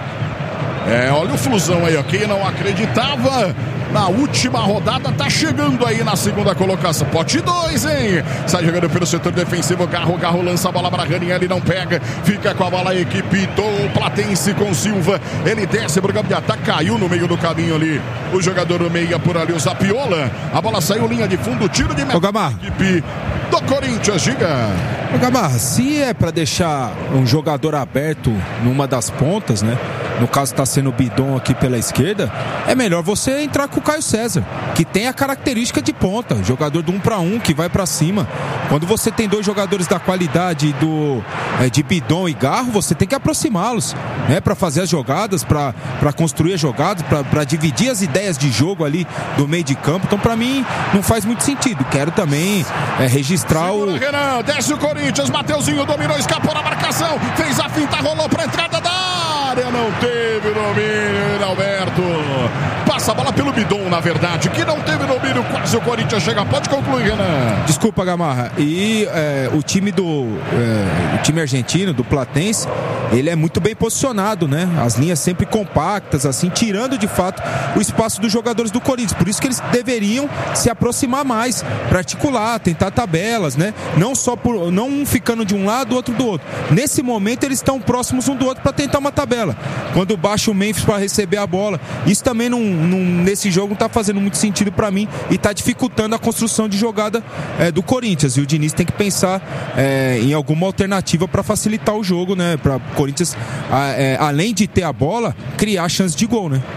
É, olha o Flusão aí, ó. Quem não acreditava na última rodada tá chegando aí na segunda colocação. Pote dois, hein? Sai jogando pelo setor defensivo. Garro, Garro lança a bola para Ranieri, não pega. Fica com a bola a equipe do Platense com Silva. Ele desce pro campo de ataque, caiu no meio do caminho ali. O jogador do meia por ali, o Zapiola. A bola saiu linha de fundo, tiro de meta. Ô, Gamarra. Equipe do Corinthians, diga. Ô, Gamarra, se é para deixar um jogador aberto numa das pontas, né? No caso está sendo o Bidon aqui pela esquerda, é melhor você entrar com o Caio César, que tem a característica de ponta, jogador do um para um, que vai para cima. Quando você tem dois jogadores da qualidade do, é, de Bidon e Garro, você tem que aproximá-los, né, para fazer as jogadas, para construir as jogadas, para dividir as ideias de jogo ali do meio de campo. Então, para mim, não faz muito sentido. Quero também é, registrar Segura, o... Renan, desce o Corinthians, Mateuzinho dominou, escapou na marcação, fez a finta, rolou para entrada da área, não teve domínio, Alberto. Passa a bola pelo Bidon, na verdade, que não teve domínio, quase o Corinthians chega. Pode concluir, Renan. Desculpa, Gamarra. E é, o time do é, o time argentino, do Platense, ele é muito bem posicionado, né? As linhas sempre compactas, assim, tirando de fato o espaço dos jogadores do Corinthians. Por isso que eles deveriam se aproximar mais, para articular, tentar tabelas, né? Não só por, não um ficando de um lado, o outro do outro. Nesse momento eles estão próximos um do outro para tentar uma tabela. Quando baixa o Memphis para receber a bola, isso também não, não, nesse jogo não está fazendo muito sentido para mim e está dificultando a construção de jogada é, do Corinthians. E o Diniz tem que pensar é, em alguma alternativa para facilitar o jogo, né? Para o Corinthians, é, além de ter a bola, criar chance de gol, né?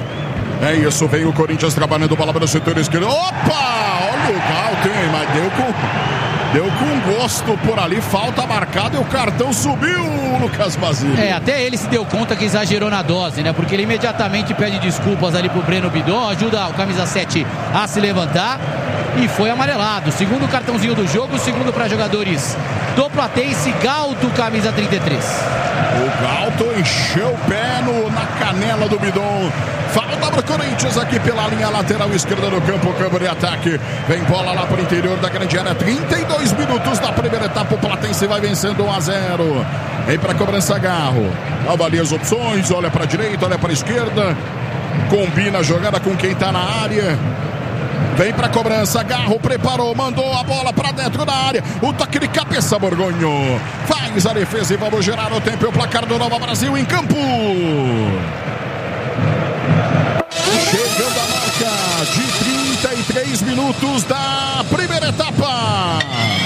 É isso, vem o Corinthians trabalhando bola pelo setor esquerdo. Opa! Olha o Gauto, hein? Mas deu com... Deu com gosto por ali, falta marcada e o cartão subiu, Lucas Basílio. É, até ele se deu conta que exagerou na dose, né? Porque ele imediatamente pede desculpas ali pro Breno Bidon, ajuda o camisa sete a se levantar e foi amarelado. Segundo cartãozinho do jogo, segundo para jogadores do Platense, Gauto, camisa trinta e três. O Gauto encheu o pé no, na canela do Bidon. Falta para o Corinthians aqui pela linha lateral esquerda do campo, campo de ataque. Vem bola lá para o interior da grande área. trinta e dois minutos da primeira etapa. O Platense vai vencendo um a zero. Vem para a cobrança, Garro. Avalia as opções, olha para a direita, olha para a esquerda. Combina a jogada com quem está na área. Vem para a cobrança, Garro preparou, mandou a bola para dentro da área. O toque de cabeça, Borgonho. Faz a defesa e vamos gerar o tempo. O placar do Nova Brasil em campo. Chegando a marca de trinta e três minutos da primeira etapa.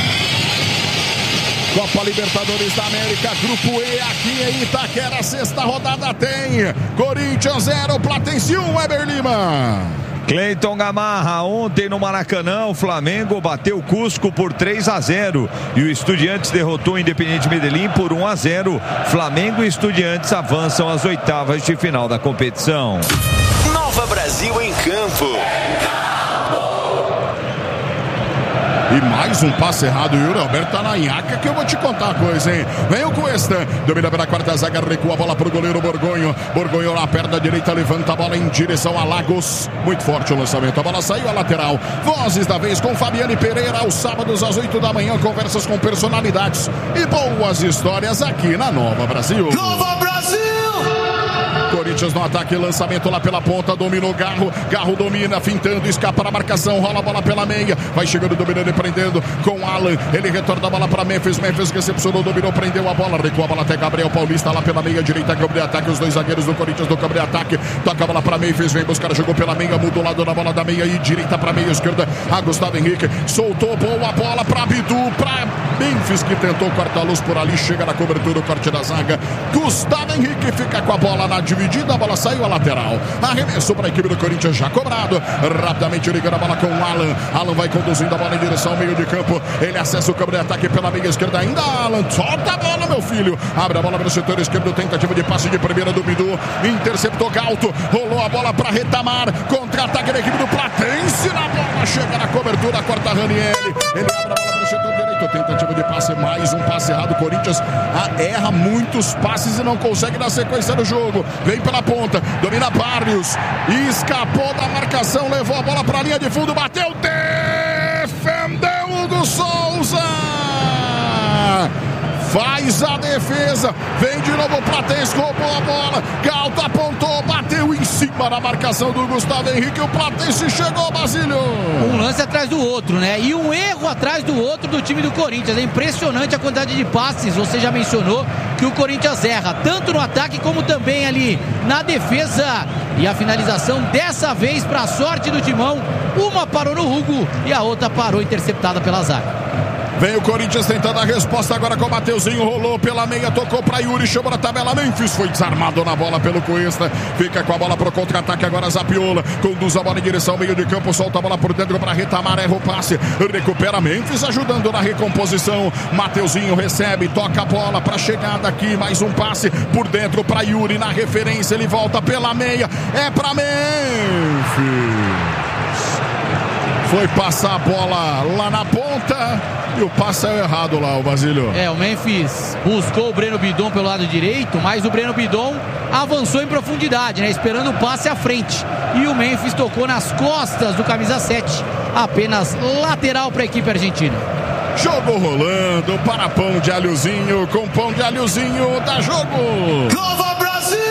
Copa Libertadores da América, Grupo E, aqui em Itaquera, sexta rodada tem Corinthians zero, Platense um, Eber Lima. Cleiton Gamarra, ontem no Maracanã, o Flamengo bateu o Cusco por três a zero e o Estudiantes derrotou o Independiente Medellín por um a zero. Flamengo e Estudiantes avançam às oitavas de final da competição. Nova Brasil em campo. E mais um passe errado. O Yuri Alberto tá na nhaca que eu vou te contar a coisa, hein? Vem o Cuesta. Domina pela quarta zaga, recua a bola pro goleiro Borgonho. Borgonho na perna direita, levanta a bola em direção a Lagos. Muito forte o lançamento. A bola saiu à lateral. Vozes da vez com Fabiane Pereira. Aos sábados às oito da manhã. Conversas com personalidades e boas histórias aqui na Nova Brasil. Nova Brasil! Corinthians no ataque, lançamento lá pela ponta, dominou Garro, Garro domina, fintando, escapa na marcação, rola a bola pela meia, vai chegando, dominando e prendendo com Alan, ele retorna a bola para Memphis, Memphis recepcionou, dominou, prendeu a bola, recua a bola até Gabriel Paulista lá pela meia direita, campo de ataque, os dois zagueiros do Corinthians no campo de ataque, toca a bola para Memphis, vem buscar, jogou pela meia, muda o lado da bola da meia e direita para meia esquerda, a Gustavo Henrique, soltou boa bola para Bidu, para Memphis que tentou cortar a luz por ali, chega na cobertura, o corte da zaga, Gustavo Henrique fica com a bola na dividida, a bola saiu a lateral, arremesso para a equipe do Corinthians já cobrado, rapidamente ligando a bola com o Alan, Alan vai conduzindo a bola em direção ao meio de campo, ele acessa o campo de ataque pela meia esquerda ainda, Alan, solta a bola meu filho, abre a bola pelo setor esquerdo, tentativa de passe de primeira do Bidu, interceptou Galto, rolou a bola para Retamar, contra-ataque da equipe do Platense, na bola, chega na cobertura, corta Ranieri, ele abre a bola pelo setor direito, tentativa de passe, mais um passe errado, o Corinthians ah, erra muitos passes e não consegue na sequência do jogo, vem pela ponta, domina Barrios, escapou da marcação, levou a bola para a linha de fundo, bateu, defendeu Hugo Souza, faz a defesa, vem de novo o Platense, roubou a bola, Galto apontou, bateu em cima da marcação do Gustavo Henrique, o Platense chegou, Basílio. Um lance atrás do outro, né? E um erro atrás do outro do time do Corinthians. É impressionante a quantidade de passes, você já mencionou, que o Corinthians erra, tanto no ataque como também ali na defesa. E a finalização dessa vez para a sorte do Timão, uma parou no Hugo e a outra parou interceptada pela zaga. Vem o Corinthians tentando a resposta agora com o Mateuzinho, rolou pela meia, tocou para Yuri, chamou na tabela, Memphis foi desarmado na bola pelo Cuesta, fica com a bola pro contra-ataque agora Zapiola, conduz a bola em direção ao meio de campo, solta a bola por dentro para Retamar, erra o passe, recupera Memphis ajudando na recomposição, Mateuzinho recebe, toca a bola para chegada aqui, mais um passe por dentro para Yuri, na referência ele volta pela meia, é para Memphis. Foi passar a bola lá na ponta e o passe é errado lá, o Basílio. É, o Memphis buscou o Breno Bidon pelo lado direito, mas o Breno Bidon avançou em profundidade, né? Esperando o passe à frente. E o Memphis tocou nas costas do camisa sete. Apenas lateral para a equipe argentina. Jogo rolando para pão de alhozinho, com pão de alhozinho, dá jogo. Nova Brasil!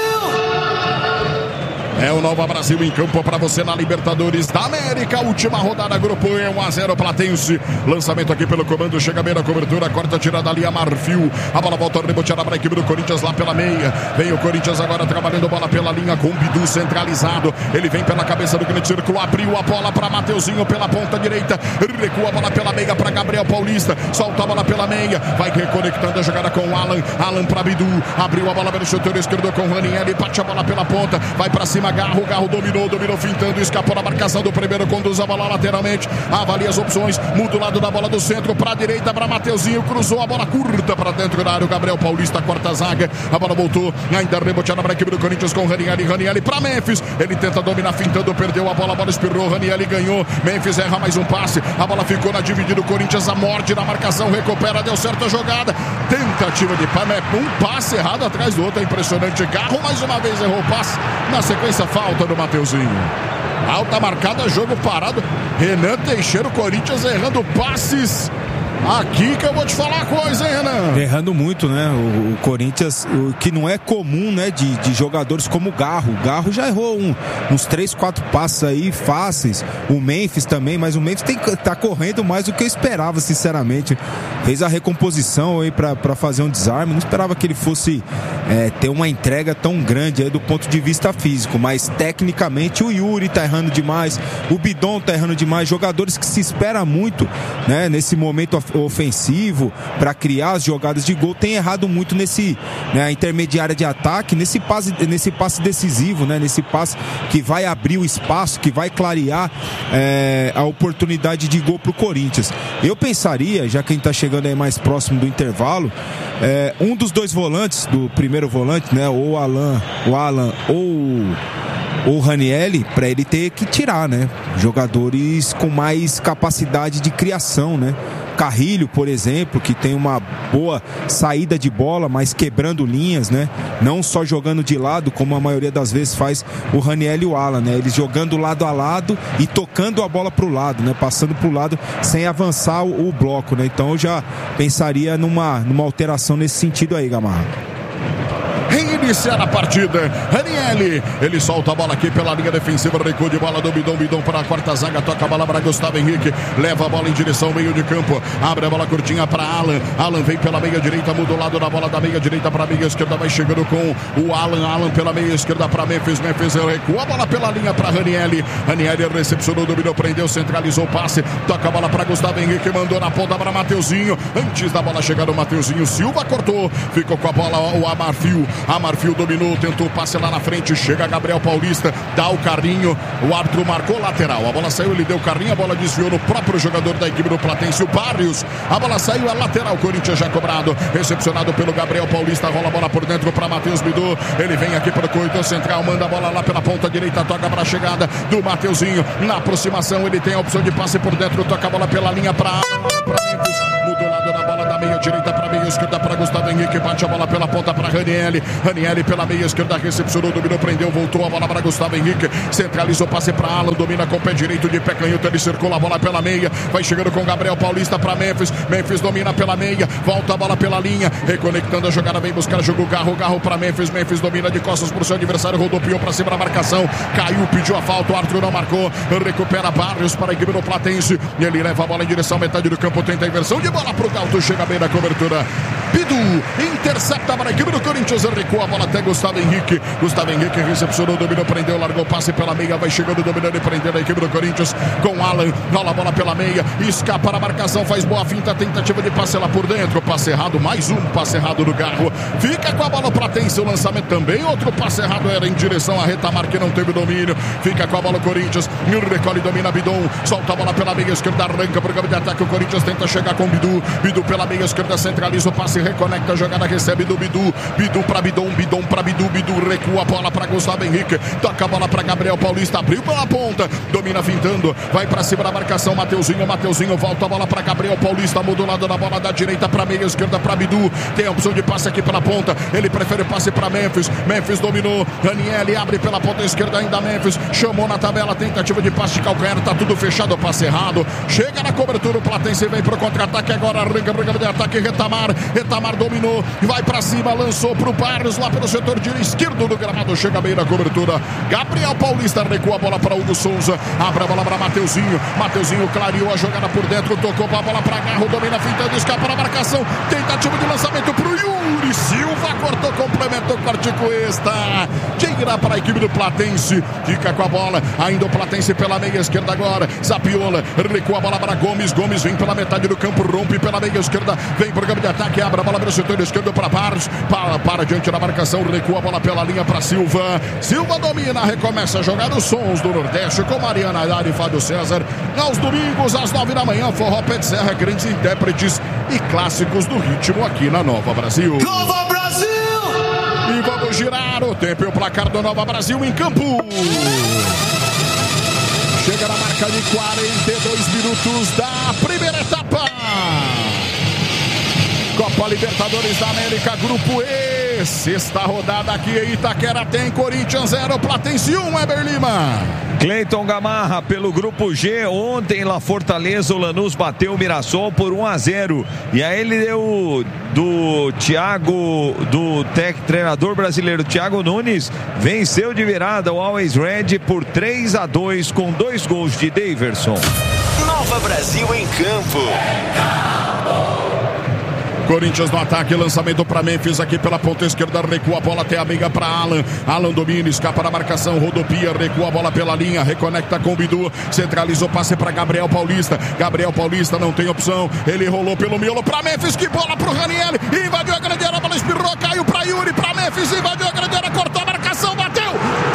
É o Nova Brasil em campo para você na Libertadores da América. Última rodada, grupo E, um a zero Platense. Lançamento aqui pelo comando, chega bem na cobertura, corta, tirada ali a Marfil. A bola volta reboteada para a equipe do Corinthians lá pela meia. Vem o Corinthians agora trabalhando bola pela linha com o Bidu centralizado. Ele vem pela cabeça do grande círculo, abriu a bola para Mateuzinho pela ponta direita. Recua a bola pela meia para Gabriel Paulista. Solta a bola pela meia. Vai reconectando a jogada com o Alan. Alan para Bidu. Abriu a bola pelo setor esquerdo com o Ranieri. Bate a bola pela ponta. Vai para cima. Garro, Garro dominou, dominou fintando, escapou da marcação do primeiro, conduz a bola lateralmente, avalia as opções, muda o lado da bola do centro para a direita, para Mateuzinho, cruzou a bola curta para dentro da área, o Gabriel Paulista corta a zaga, a bola voltou, ainda reboteada para a equipe do Corinthians com Ranieri, Ranieri para Memphis, ele tenta dominar fintando, perdeu a bola, a bola espirrou, Ranieri ganhou, Memphis erra mais um passe, a bola ficou na dividida, o Corinthians a morte na marcação, recupera, deu certo a jogada, tentativa de um passe errado atrás do outro, é impressionante, Garro mais uma vez errou o passe, na sequência falta do Mateuzinho. Alta marcada, jogo parado. Renan Teixeira, o Corinthians errando passes. Aqui que eu vou te falar a coisa, hein, Renan? Errando muito, né? O, o Corinthians, o que não é comum, né? De, de jogadores como o Garro. O Garro já errou um, uns três, quatro passos aí fáceis. O Memphis também, mas o Memphis tem, tá correndo mais do que eu esperava, sinceramente. Fez a recomposição aí pra, pra fazer um desarme. Não esperava que ele fosse é, ter uma entrega tão grande aí do ponto de vista físico. Mas tecnicamente o Yuri tá errando demais. O Bidon tá errando demais. Jogadores que se espera muito, né? Nesse momento ofensivo ofensivo, para criar as jogadas de gol, tem errado muito nesse, né, intermediária de ataque, nesse passe, nesse passe decisivo, né, nesse passe que vai abrir o espaço, que vai clarear é, a oportunidade de gol pro Corinthians. Eu pensaria, já que a gente tá chegando aí mais próximo do intervalo, é, um dos dois volantes, do primeiro volante, né, ou o Alan, o Alan ou o Ranieri, para ele ter que tirar, né, jogadores com mais capacidade de criação, né. Carrilho, por exemplo, que tem uma boa saída de bola, mas quebrando linhas, né? Não só jogando de lado, como a maioria das vezes faz o Ranieri e o Alan, né? Eles jogando lado a lado e tocando a bola pro lado, né? Passando pro lado sem avançar o, o bloco, né? Então eu já pensaria numa, numa alteração nesse sentido aí, Gamarra. Reiniciar a partida, Ranieri, ele solta a bola aqui pela linha defensiva, recuo de bola do Bidon, Bidon para a quarta zaga, toca a bola para Gustavo Henrique, leva a bola em direção ao meio de campo, abre a bola curtinha para Alan, Alan vem pela meia direita, muda o lado da bola da meia direita para a meia esquerda, vai chegando com o Alan, Alan pela meia esquerda para Memphis, Memphis recua a bola pela linha para Ranieri, Ranieri recepcionou, dominou, prendeu, centralizou o passe, toca a bola para Gustavo Henrique, mandou na ponta para Mateuzinho, antes da bola chegar o Mateuzinho, Silva cortou, ficou com a bola o Amarfio, Amarfio dominou, tentou o passe lá na frente, chega Gabriel Paulista, dá o carrinho, o árbitro marcou lateral, a bola saiu, ele deu o carrinho, a bola desviou no próprio jogador da equipe do Platense, o Barrios, a bola saiu, é lateral, Corinthians já cobrado, recepcionado pelo Gabriel Paulista, rola a bola por dentro para Matheus Bidu, ele vem aqui para o corredor central, manda a bola lá pela ponta direita, toca para a chegada do Mateuzinho, na aproximação ele tem a opção de passe por dentro, toca a bola pela linha para Memphis, mudou o lado da bola da meia direita para meia esquerda para Gustavo Henrique, bate a bola pela ponta para Ranieri, Ranieri pela meia esquerda, recepcionou, dominou, prendeu, voltou a bola para Gustavo Henrique, centralizou, passe para Alan, domina com o pé direito de pé canhoto, ele circula a bola pela meia, vai chegando com Gabriel Paulista para Memphis, Memphis domina pela meia, volta a bola pela linha, reconectando a jogada, vem buscar, jogou Garro, Garro para Memphis, Memphis domina de costas para o seu adversário, rodopiou para cima da marcação, caiu, pediu a falta, o árbitro não marcou, recupera Barrios para a equipe do Platense, e ele leva a bola em direção à metade do campo, tenta a inversão de bola para o Galto, chega bem na cobertura, Bidu intercepta para a equipe do Corinthians, recua a bola até Gustavo Henrique, Gustavo Henrique recepcionou, dominou, prendeu, largou passe pela meia, vai chegando, dominando e prendendo a equipe do Corinthians com Alan, rola a bola pela meia, escapa a marcação, faz boa finta, tentativa de passe lá por dentro, passe errado, mais um passe errado do Garro, fica com a bola o Platense, o lançamento também, outro passe errado era em direção a Retamar, que não teve domínio, fica com a bola o Corinthians, recolhe, domina Bidon, solta a bola pela meia esquerda, arranca para o campo de ataque, o Corinthians tenta chegar com Bidu, Bidu pela meia esquerda, centraliza o passe, reconecta a jogada, recebe do Bidu, Bidu para Bidon, Bidon para Bidu, Bidu recua a bola para Gustavo Henrique, toca a bola para Gabriel Paulista, abriu pela ponta, domina fintando, vai para cima da marcação, Mateuzinho, Mateuzinho volta a bola para Gabriel Paulista, muda o lado da bola da direita para meia esquerda para Bidu, tem a opção de passe aqui pela ponta, ele prefere o passe para Memphis, Memphis dominou, Ranieri abre pela ponta esquerda ainda Memphis, chamou na tabela, tentativa de passe de calcanhar, tá tudo fechado, passe errado, chega na cobertura, o Platense vem pro contra-ataque agora, arranca pro campo de ataque, Retamar, Retamar dominou, vai para cima, lançou pro Barrios lá pelo setor direito esquerdo do gramado, chega bem na cobertura, Gabriel Paulista recua a bola para Hugo Souza, abre a bola para Mateuzinho, Mateuzinho clareou a jogada por dentro, tocou a bola para Garro, domina fintando, escapa na marcação, tentativa de lançamento pro Yuri Silva, cortou, complementou, corte com esta, tira para a equipe do Platense, fica com a bola, ainda o Platense pela meia esquerda agora, Zapiola, recua a bola para Gomes, Gomes vem pela metade do campo, rompe pela meia esquerda, vem para o campo de ataque, abre a bola para o setor esquerdo para Barros, para, para diante da marcação, recua a bola pela linha para Silva, Silva domina, recomeça a jogar os sons do Nordeste com Mariana Ayara e Fábio César, aos domingos às nove da manhã, Forró Pé de Serra, grandes intérpretes e clássicos do ritmo aqui na Nova Brasil. Nova Brasil! E vamos girar o tempo e o placar do Nova Brasil em campo. Chega na marca de quarenta e dois minutos da primeira etapa. Copa Libertadores da América, Grupo E, sexta rodada aqui em Itaquera, tem Corinthians zero, Platense um, Eber Lima. Cleiton Gamarra pelo Grupo G, ontem lá Fortaleza, o Lanús bateu o Mirassol por um a zero, e aí ele deu do Thiago, do tec, treinador brasileiro Thiago Nunes, venceu de virada o Always Red por três a dois com dois gols de Daverson. Nova Brasil em campo. Corinthians no ataque, lançamento para Memphis aqui pela ponta esquerda, recua a bola até a meia para Alan. Alan domina, escapa da marcação, rodopia, recua a bola pela linha, reconecta com o Bidu, centralizou, passe para Gabriel Paulista. Gabriel Paulista não tem opção, ele rolou pelo miolo para Memphis, que bola pro Ranieri, invadiu a grande área, a bola espirrou, caiu para Yuri, para Memphis, invadiu a grande área, cortou a marcação, bateu.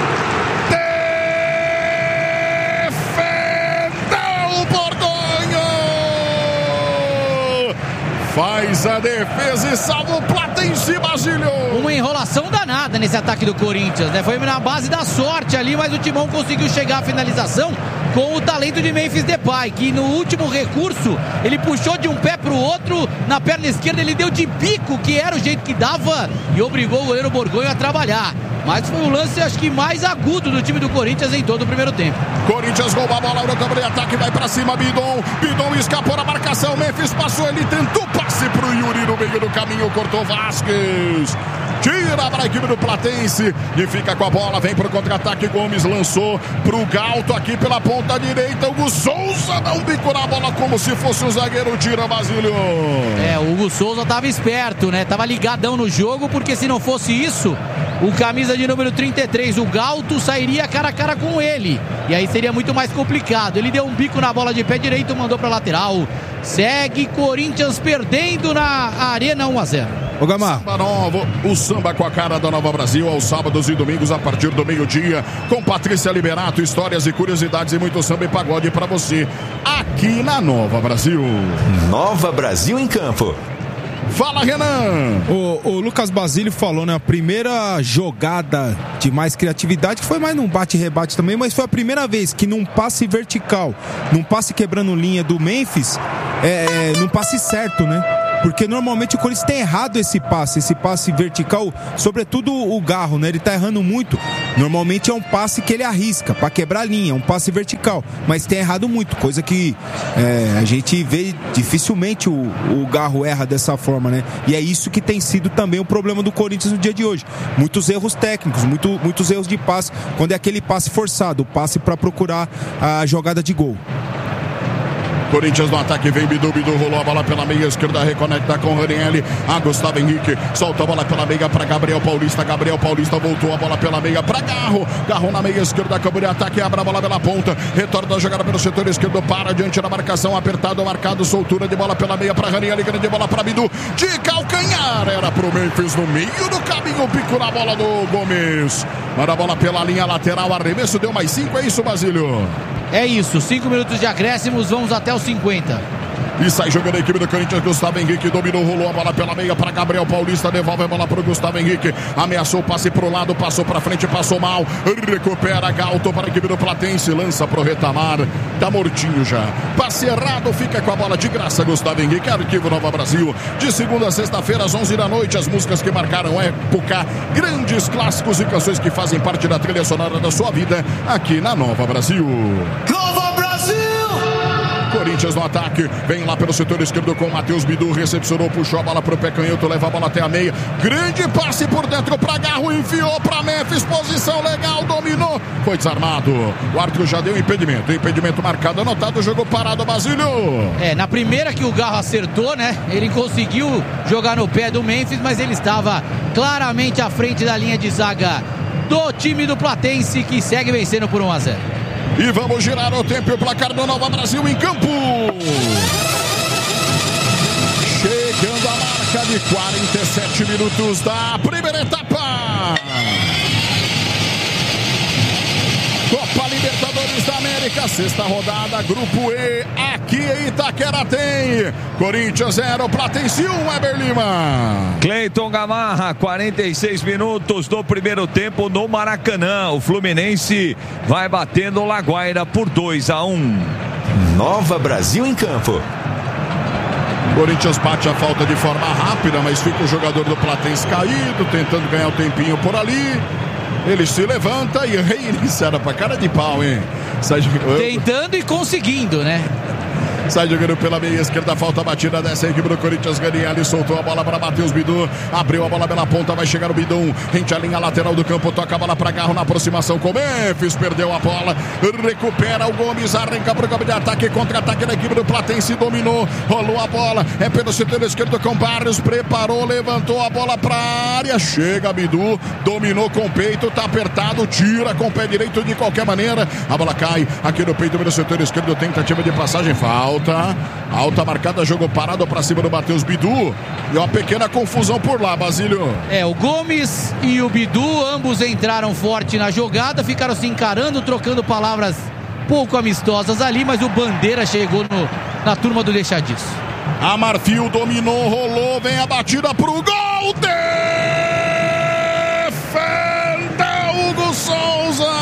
Faz a defesa e salva o Platense, Basílio. Uma enrolação danada nesse ataque do Corinthians, né? Foi na base da sorte ali, mas o Timão conseguiu chegar à finalização com o talento de Memphis Depay, que no último recurso ele puxou de um pé pro outro, na perna esquerda ele deu de bico, que era o jeito que dava, e obrigou o goleiro Borgonho a trabalhar. Mas foi o lance, acho que, mais agudo do time do Corinthians em todo o primeiro tempo. Corinthians rouba a bola no campo de ataque, vai pra cima, Bidon. Bidon escapou da marcação, Memphis passou, ele tentou passe pro Yuri no meio do caminho, cortou Vasquez. Tira para a equipe do Platense e fica com a bola, vem pro contra-ataque, Gomes lançou pro Galto aqui pela ponta direita, Hugo Souza dá um bico na bola como se fosse um zagueiro, tira, Basílio. É, o Hugo Souza tava esperto, né? Tava ligadão no jogo, porque se não fosse isso, o camisa de número trinta e três, o Galto, sairia cara a cara com ele. E aí seria muito mais complicado. Ele deu um bico na bola de pé direito, mandou pra lateral. Segue Corinthians perdendo na Arena um a zero. Ô Gamar. Samba novo, o samba com a cara da Nova Brasil, aos sábados e domingos a partir do meio-dia, com Patrícia Liberato, histórias e curiosidades e muito samba e pagode pra você, aqui na Nova Brasil. Nova Brasil em campo. Fala, Renan! O, o Lucas Basílio falou, né? A primeira jogada de mais criatividade, que foi mais num bate-rebate também, mas foi a primeira vez que num passe vertical, num passe quebrando linha do Memphis, é, é, num passe certo, né? Porque normalmente o Corinthians tem errado esse passe, esse passe vertical, sobretudo o Garro, né? Ele tá errando muito. Normalmente é um passe que ele arrisca pra quebrar a linha, um passe vertical, mas tem errado muito, coisa que é, a gente vê dificilmente o, o Garro erra dessa forma, né? E é isso que tem sido também o problema do Corinthians no dia de hoje. Muitos erros técnicos, muito, muitos erros de passe, quando é aquele passe forçado, o passe pra procurar a jogada de gol. Corinthians no ataque, vem Bidu, Bidu rolou a bola pela meia esquerda, reconecta com o Ranieri, a Gustavo Henrique, solta a bola pela meia para Gabriel Paulista, Gabriel Paulista voltou a bola pela meia para Garro, Garro na meia esquerda, campo de ataque, abre a bola pela ponta, retorna a jogada pelo setor esquerdo, para diante da marcação, apertado, marcado, soltura de bola pela meia para Ranieri, grande bola para Bidu, de calcanhar, era pro Memphis no meio do caminho, pico na bola do Gomes, manda a bola pela linha lateral, arremesso, deu mais cinco, é isso, Basílio? É isso, cinco minutos de acréscimos, vamos até os cinquenta. E sai jogando a equipe do Corinthians, Gustavo Henrique dominou, rolou a bola pela meia para Gabriel Paulista, devolve a bola para o Gustavo Henrique, ameaçou o passe pro lado, passou para frente, passou mal, recupera Galto para a equipe do Platense, lança pro Retamar, tá mortinho já, passe errado, fica com a bola de graça, Gustavo Henrique, Arquivo Nova Brasil, de segunda a sexta-feira às onze da noite, as músicas que marcaram época, grandes clássicos e canções que fazem parte da trilha sonora da sua vida, aqui na Nova Brasil. Nova Brasil! Corinthians no ataque, vem lá pelo setor esquerdo com o Matheus Bidu, recepcionou, puxou a bola pro pé canhoto, leva a bola até a meia, grande passe por dentro pra Garro, enfiou pra Memphis, posição legal, dominou, foi desarmado, o árbitro já deu impedimento, impedimento marcado, anotado, jogou parado, Basílio. É, na primeira que o Garro acertou, né, ele conseguiu jogar no pé do Memphis, mas ele estava claramente à frente da linha de zaga do time do Platense, que segue vencendo por um a zero. E vamos girar o tempo e o placar do Nova Brasil em campo. Chegando a marca de quarenta e sete minutos da primeira etapa. Copa Libertadores da América, sexta rodada, Grupo E, aqui em Itaquera tem Corinthians zero, Platense um, Weber Lima. Cleiton Gamarra, quarenta e seis minutos do primeiro tempo no Maracanã. O Fluminense vai batendo o Laguaira por dois a um. Nova Brasil em campo. Corinthians bate a falta de forma rápida, mas fica o jogador do Platense caído, tentando ganhar o tempinho por ali. Ele se levanta e reinicia para cara de pau, hein? Tentando e conseguindo, né? Sai jogando pela meia esquerda, falta a batida dessa equipe do Corinthians. Ganielli soltou a bola para Matheus Bidu, abriu a bola pela ponta, vai chegar o Bidum, rente a linha lateral do campo, toca a bola para Garro na aproximação com o Memphis, perdeu a bola, recupera o Gomes, arranca para o campo de ataque, contra-ataque da equipe do Platense, dominou, rolou a bola, é pelo setor esquerdo com Barrios, preparou, levantou a bola para a área, chega Bidu, dominou com o peito, tá apertado, tira com o pé direito de qualquer maneira, a bola cai aqui no peito pelo setor esquerdo, tentativa de passagem, falta, alta marcada, jogo parado para cima do Matheus Bidu, e uma pequena confusão por lá, Basílio. É, o Gomes e o Bidu, ambos entraram forte na jogada, ficaram se encarando, trocando palavras pouco amistosas ali, mas o Bandeira chegou no, na turma do deixa disso. A Marfil dominou, rolou, vem a batida pro gol, defenda Hugo Souza!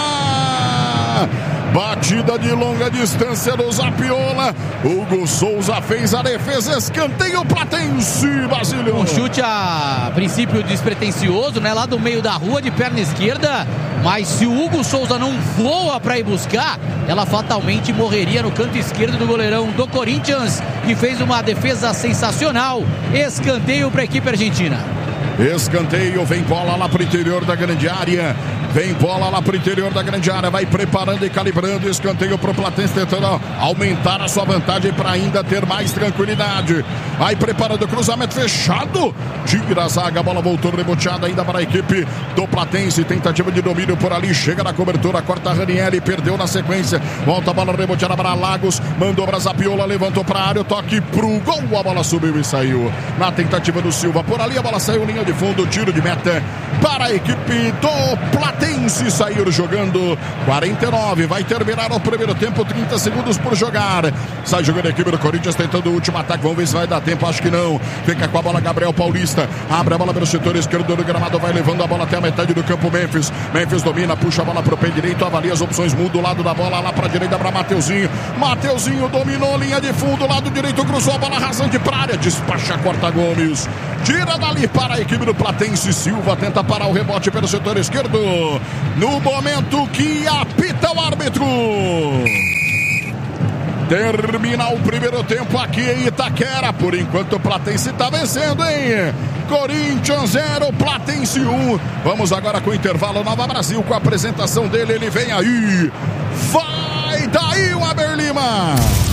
Batida de longa distância do Zapiola. Hugo Souza fez a defesa, escanteio Platense, Basílio. Um chute a princípio despretensioso, né? Lá do meio da rua, de perna esquerda. Mas se o Hugo Souza não voa para ir buscar, ela fatalmente morreria no canto esquerdo do goleirão do Corinthians, que fez uma defesa sensacional. Escanteio para a equipe argentina. Escanteio, vem bola lá pro interior da grande área. Vem bola lá pro interior da grande área. Vai preparando e calibrando. Escanteio pro Platense, tentando aumentar a sua vantagem para ainda ter mais tranquilidade. Vai preparando o cruzamento fechado. Tira a zaga, a bola voltou reboteada ainda para a equipe do Platense. Tentativa de domínio por ali. Chega na cobertura, corta Ranieri, perdeu na sequência. Volta a bola reboteada para Lagos. Mandou para Zapiola, levantou para a área. O toque pro gol. A bola subiu e saiu. Na tentativa do Silva. Por ali a bola saiu, linha de fundo. Tiro de meta para a equipe do Platense. Sair jogando quarenta e nove, vai terminar o primeiro tempo, trinta segundos por jogar. Sai jogando a equipe do Corinthians, tentando o último ataque, vamos ver se vai dar tempo, acho que não. Fica com a bola Gabriel Paulista, abre a bola pelo setor esquerdo do gramado, vai levando a bola até a metade do campo. Memphis, Memphis domina, puxa a bola pro pé direito, avalia as opções, muda o lado da bola lá pra direita para Mateuzinho. Mateuzinho dominou, linha de fundo, lado direito, cruzou a bola rasante pra área, despacha, corta Gomes, tira dali para a equipe do Platense. Silva tenta parar o rebote pelo setor esquerdo, no momento que apita o árbitro. Termina o primeiro tempo aqui em Itaquera. Por enquanto o Platense está vencendo, hein? Corinthians zero, Platense um. Vamos agora com o intervalo. Nova Brasil com a apresentação dele. Ele vem aí. Vai daí o Aber Lima.